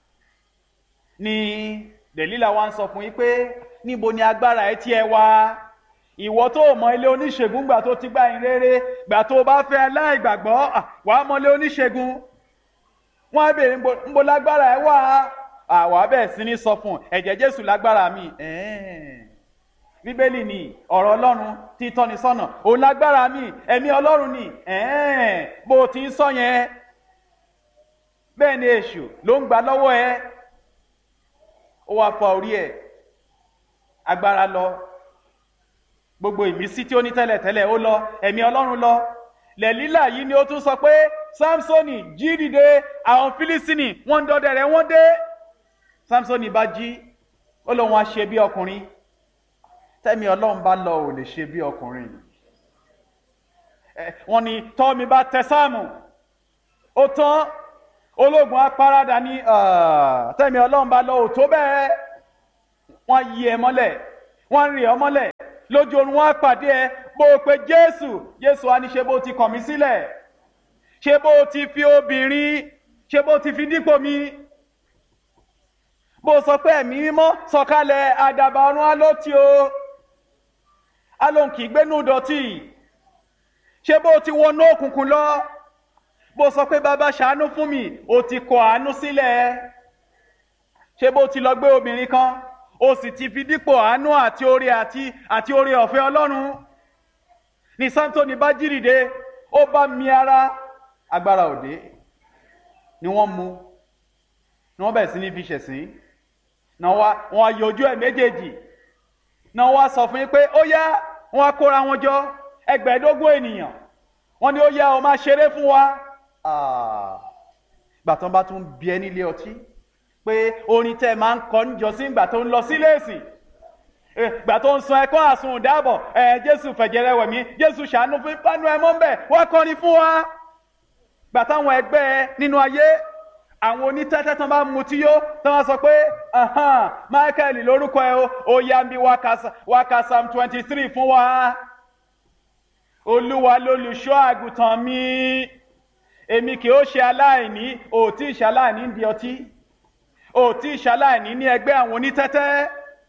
Ni Dẹ̀lílà wá ń sọ fún yín pé níbo ni agbára ẹ tí ẹ wá? Ìwọ tó mọ ilé oníṣègùn gbà tó ti gbà yín rere, gbà tó bá fẹ́ aláìgbàgbọ́ wàá mọ ilé oníṣègùn. Wọ́n á béèrè ńbo lágbára ẹ wá? Àwa bẹ́ẹ̀ sí ní sọ fún ẹ̀jẹ̀ Jésù lágbára mi. Bíbélì ni ọ̀rọ̀ Ọlọ́run tí tọ́ni sọ́nà, òun lágbára mi, ẹ̀mí Ọlọ́run ni. Bó ti ń sọ yẹn, bẹ́ẹ̀ ni èṣù ló ń gbà lọ́wọ́ ẹ. Ó wá fa orí ẹ̀, agbára lọ, gbogbo ìmísí tí ó ní tẹ́lẹ̀tẹ́lẹ̀ ó lọ, ẹ̀mí Ọlọ́run lọ. Dẹ̀lílà yìí ni ó tún sọ pé Sámsónì jí dìde, àwọn Fílístínì wọ́n ń dọdẹ rẹ̀, wọ́n dé. Sámsónì bá jí ó lóun á ṣe bí ọkùnrin. Tẹ́mi Ọlọ́run bá lọ ò lè ṣe bí ọkùnrin. Wọ́n ní tọ́mi bá tẹ sáàmù ó tán, ológun apárádà ní tẹ́mi Ọlọ́run bá lọ ò tó bẹ́ẹ̀. Wọ́n yí ẹ mọ́lẹ̀, wọ́n rí ọ mọ́lẹ̀, lójú oorun wọ́n á pàdé ẹ, bó o pe Jésù, Jésù á ní ṣe bó ti kọ̀ mí sílẹ̀, ṣe bó ti fi obìnrin, ṣe bó ti fi dípò mi, bó sọ pé ẹ̀mí mímọ́ sọ̀kalẹ̀, àdàbà ọ̀run á ló tì o, á lóun kì í gbénú dọ̀tí, ṣe bó ti wọnú òkùnkùn lọ, bó sọ pé bàbá ṣàánú fún mi, o ti kọ̀ àánú sílẹ̀, ṣe bó ti lọ gbé obìnrin kan, o sì ti fi dípò àánú àti oore ọ̀fẹ́ Ọlọ́run. Ní Sámsónì bá jí dìde, ó bá mi ara, agbára òde ni wọ́n mú, ni wọ́n bẹ̀rẹ̀ sí ní fi ṣẹ̀sín, wọ́n yọ ojú ẹ̀ méjèèjì, náà wá sọ fún yín pé ó yá, wọ́n á kóra wọn jọ 15 ènìyàn, wọ́n ní ó yá, o máa ṣeré fún wa. Gbàtàn bá tún bí ẹ nílé ọtí pé orin tẹ́ máa ń kọ níjọsí ìgbà tó ń lọ sílé ìsìn, ìgbà tó ń sun ẹkọ́ àsun ìdáàbọ̀, Jésù fẹ̀jẹ̀ rẹ̀ wẹ̀ mí, Jésù ṣàánú fún pánú ẹ mọ́ ń bẹ̀, wọ́n kọrin fún wa. Gbàtàwọn ẹgbẹ́ ẹ nínú ayé, àwọn onítẹ́tẹ́ tán bá mutí yó, tán wá sọ pé Michael lórúkọ ẹ ó yá mi wá ka Psalm 23 fún wa. Olúwa lolùṣọ́ àgùntàn mi, èmi kì ó ṣe aláìní, ò tí ì ṣaláìní ń di ọtí, ò tí ì ṣaláìní ní ẹgbẹ́ àwọn onítẹ́tẹ́.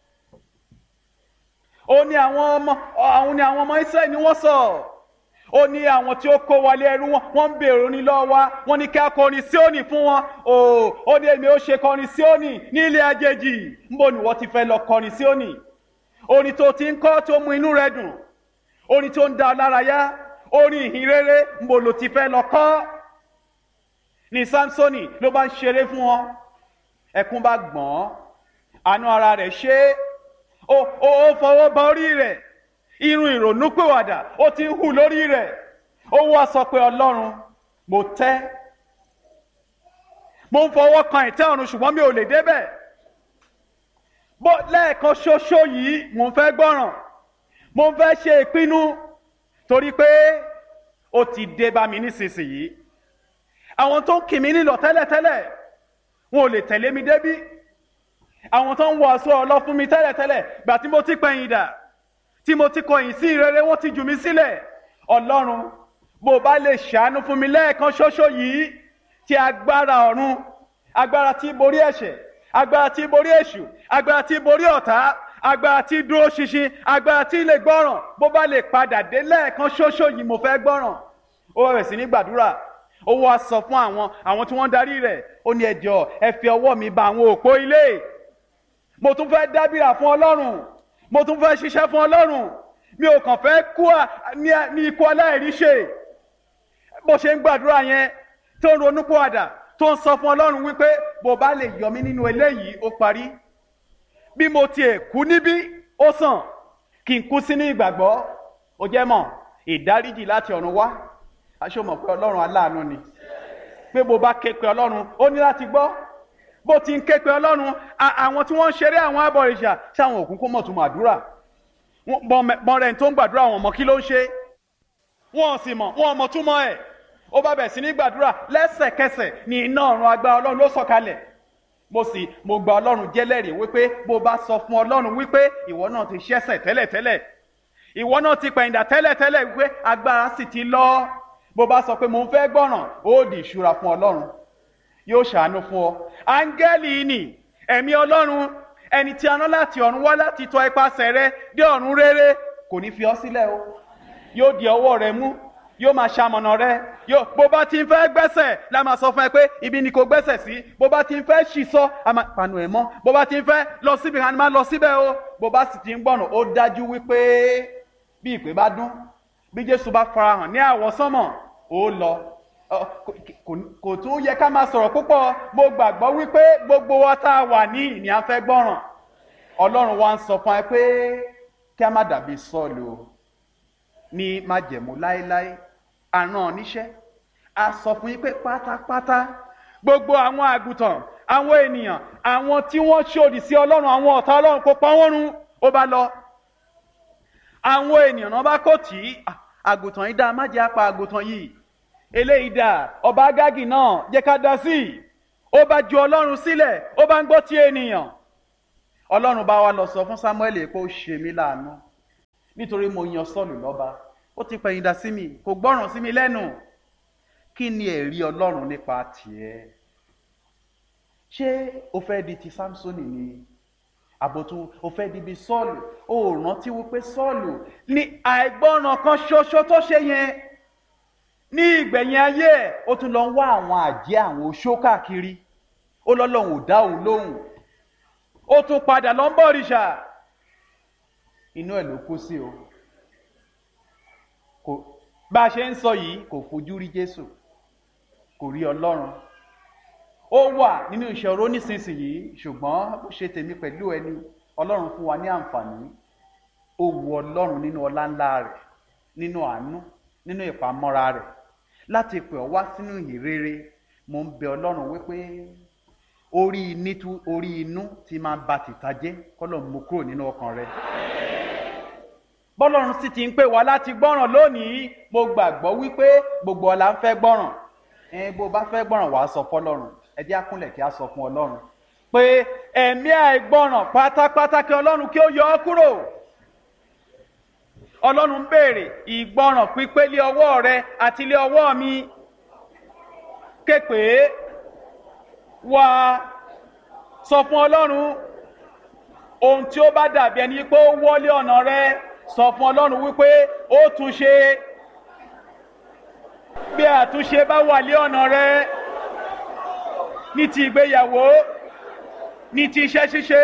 Ó ní àwọn ọmọ Ísírẹ́lì ni wọ́n sọ, ó ní àwọn tí ó kó wọlé ẹrú wọ́n ń bèèrè orin lọ́wọ́ wa, wọ́n ní kí a kọrin Síónì fún wọn. Ó ní èmi ó ṣe kọrin Síónì ní ilé àjèjì. Níbo ni wọ́n ti fẹ́ lọ kọrin Síónì? Orin tó ti ń kọ́ tó mú inú rẹ dùn, orin tó ń dá ọ lára yá, orin ìhìn rere, níbo ló ti fẹ́ lọ kọ́? Ní Sámsónì ló bá ń ṣeré fún wọn, ẹkún bá gbọ̀n, àánú ara rẹ̀ ṣe, ó fọwọ́ bá orí rẹ̀, irun ìrònúpìwàdà ó ti ń hù lórí rẹ̀, ó wá sọ pé Ọlọ́run, mo tẹ́, mo ń fọwọ́ kan ìtẹ́ ọ̀run ṣùgbọ́n mi ò lè débẹ̀, bó lẹ́ẹ̀kan ṣoṣo yìí mo ń fẹ́ gbọ́ràn, mo ń fẹ́ ṣe ìpinnu, torí pé ó ti dé bá mi nísinsìnyí. Àwọn tó ń kì mí nílọ̀ tẹ́lẹ̀tẹ́lẹ̀ wọn ò lè tẹ̀lé mi débí, àwọn tó ń wọ aṣọ ọlọ́ fún mi tẹ́lẹ̀tẹ́lẹ̀, gbà tí mo ti pẹ̀yìn dà, tí mo ti kọ̀yìn sí ìrere, wọ́n ti jù mí sílẹ̀. Ọlọ́run, bó bá lè ṣàánú fún mi lẹ́ẹ̀kan ṣoṣo yìí, tí agbára ọ̀run, agbára tí borí ẹ̀ṣẹ̀, agbára tí borí èṣù, agbára tí borí ọ̀tá, agbára tí dúró ṣinṣin, agbára tí lè gbọ́ràn, bó bá lè padà dé lẹ́ẹ̀kan ṣoṣo yìí, mo fẹ́ gbọ́ràn. Ó bẹ̀rẹ̀ sí ní gbàdúrà, ó wá sọ fún àwọn tí wọ́n darí rẹ̀, ó ní ẹ jọ̀ọ́ ẹ fi ọwọ́ mi ba àwọn òpó ilé, mo tún fẹ́ dábìrà fún Ọlọ́run, mo tún fẹ́ ṣiṣẹ́ fún Ọlọ́run, mi ò kàn fẹ́ kú ní ikú aláìríṣe. Bó ṣe ń gbàdúrà yẹn, tó ń ronúpìwàdà, tó ń sọ fún Ọlọ́run wípé bó bá lè yọ mí nínú eléyìí, ó parí. Bí mo tiẹ̀ kú níbí, ó sàn kí n kú sínú ìgbàgbọ́. Ó jẹ́ mọ̀, ìdáríjì láti ọ̀run wá. Aṣọ mọ̀ pé Ọlọ́run aláàánú ni, pé bó bá ké pe Ọlọ́run, ó ní láti gbọ́. Bó ti ń ké pe Ọlọ́run, àwọn tí wọ́n ń ṣeré àwọn abọ̀rìṣà, ṣáwọn òkúnkún mọ̀ tún àdúrà, mọ̀rẹ̀ tó ń gbàdúrà wọn mọ̀ kí ló ń ṣe, wọ́n sì mọ̀, wọ́n mọ̀ túmọ̀ ẹ̀. Ó bá bẹ̀ sí ní gbàdúrà, lẹ́sẹ̀kẹsẹ̀ ní iná ọ̀run agbára Ọlọ́run ló sọ̀kalẹ̀. Mo gba Ọlọ́run jẹ́lẹ́rìí wípé bó bá sọ fún Ọlọ́run wípé ìwọ náà ti ṣẹ̀ṣẹ̀ tẹ́lẹ̀tẹ́lẹ̀, ìwọ náà ti pẹ̀yìndà tẹ́lẹ̀tẹ́lẹ̀, wípé agbára sì ti lọ. Bó bá sọ pé mo ń fẹ́ gbọ́ràn, ó di ìṣúra fún Ọlọ́run, yóò ṣàánú fún ọ. Áńgẹ́lì ni ẹ̀mí Ọlọ́run, ẹni tí a rán láti ọ̀run wá láti tọ́ ipasẹ̀ rẹ dé ọ̀run rere, kò ní fi ọ́ sílẹ̀ o, yóò di ọwọ́ rẹ mú, yóò máa ṣamọ̀nà rẹ. Bó bá ti ń fẹ́ gbẹ́sẹ̀, la máa sọ fún ẹ pé ibi ni kò gbẹ́sẹ̀ sí. Bó bá ti ń fẹ́ ṣìṣọ́, a máa panu ẹ̀ mọ́. Bó bá ti ń fẹ́ lọ síbi kan, a máa lọ síbẹ̀ o. Bó bá sì ti ń gbọ́nà, ó dájú wípé bí ìpè bá dún, bí Jésù bá farahàn ní àwọsánmọ̀, ó lọ. Kò tún yẹ ká máa sọ̀rọ̀ púpọ̀. Mo gbàgbọ́ wípé gbogbo wa tá a wà ní ìní à ń fẹ́ gbọ́ràn. Ọlọ́run wa ń sọ fún ẹ pé kí a má dàbí Sọ́ọ̀lù ní májẹ̀mú láéláé, àrán níṣẹ́. A sọ fún yín pé pátápátá gbogbo àwọn àgùntàn àwọn ènìyàn, àwọn tí wọ́n ṣòdì sí Ọlọ́run, àwọn ọ̀tá Ọlọ́run, kó pa wọ́n run, ó bá lọ. Àwọn ènìyàn náà bá kò tí àgùntàn yìí dá, má jẹ́ apá àgùntàn yìí, eléyìí dá, ọba Ágágì náà jẹ́ ká dá sí. Ó bá ju Ọlọ́run sílẹ̀, ó bá ń gbọ́ ti ènìyàn. Ọlọ́run bá wá lọ sọ fún Sámúẹ́lì pé ó ṣe mí láàánú nítorí mo yan Sọ́ọ̀lù lọ́ba, ó ti pẹ̀yìndà sí mi, kò gbọ́ràn sí mi lẹ́nu. Kí ni ẹ̀rí Ọlọ́run nípa tiẹ̀? Ṣé o fẹ́ di ti Sámsónì ni? Àbòtú o fẹ́ di bí Sọ́ọ̀lù? O rántí wípé Sọ́ọ̀lù ní àìgbọ́ràn kan ṣoṣo tó ṣe yẹn, ní ìgbẹ̀yìn ayé ẹ̀ ó tún lọ ń wá àwọn àjẹ́, àwọn oṣó káàkiri. Ó lọ́lọ́run ò dá òun lóhùn, ó tún padà lọ ń bọ òrìṣà. Inú ẹ̀ ló kú sí o. Bá a ṣe ń sọ yìí, kò fojú rí Jésù, kò rí Ọlọ́run. Ó wà nínú ìṣòro nísinsìnyí, ṣùgbọ́n bó ṣe tèmi pẹ̀lú ẹni, Ọlọ́run fún wa ní àǹfààní. Ó wu Ọlọ́run nínú ọlá ńlá rẹ̀, nínú àánú, nínú ìpamọ́ra rẹ̀, láti pè ọ́ wá sínú ìhìnrere. Mo ń bẹ Ọlọ́run wípé orí inú tí máa ba tìta jẹ́, k'Ọlọ́run mú kúrò nínú ọkàn rẹ̀. Bọ́lọ́run sì ti ń pè wá láti gbọ́ràn lónìí, mo gbàgbọ́ wípé gbogbo ọ̀la ń fẹ́ gbọ́ràn. Bó bá fẹ́ gbọ́ràn, wàá sọ fọ́lọ́run. Ẹ jẹ́ á kúnlẹ̀ kí á sọ fún Ọlọ́run pé ẹ̀mí àìgbọ́ràn pátápátá kí Ọlọ́run kí ó yọ ọ́ kúrò. Ọlọ́run ń béèrè ìgbọ́ràn pípé lé ọwọ́ rẹ àti lé ọwọ́ mi. Képe wá sọ fún Ọlọ́run ohun tí ó bá dàbí ẹni pé ó wọlé ọ̀nà rẹ. Sọ fún Ọlọ́run wípé ó tún ṣe. Bí àtúnṣe bá wà lé ọ̀nà rẹ, ní ti ìgbéyàwó, ní ti iṣẹ́ ṣíṣe,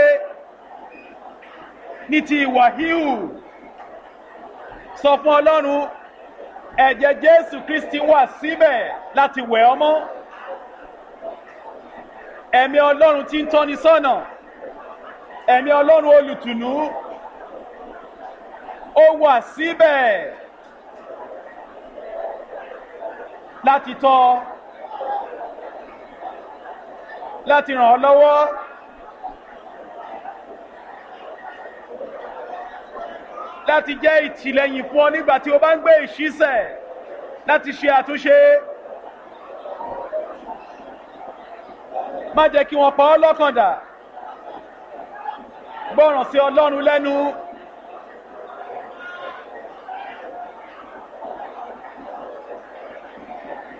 ní ti ìwà híhù, sọ fún Ọlọ́run, ẹ̀jẹ̀ Jésù Kristi wà síbẹ̀ láti wẹ̀ ọ́ mọ́. Ẹ̀mí Ọlọ́run tí ń tọ́ni sọ́nà, ẹ̀mí Ọlọ́run olùtùnú, ó wà síbẹ̀ láti tọ́, láti ràn ọ́ lọ́wọ́, láti jẹ́ ìtìlẹ́yìn fún ọ nígbà tí o bá ń gbé ìṣísẹ̀, láti ṣe àtúnṣe. Má jẹ́ kí wọ́n pa ọ́ lọ́kàn dà. Gbọ́ràn sí Ọlọ́run lẹ́nu.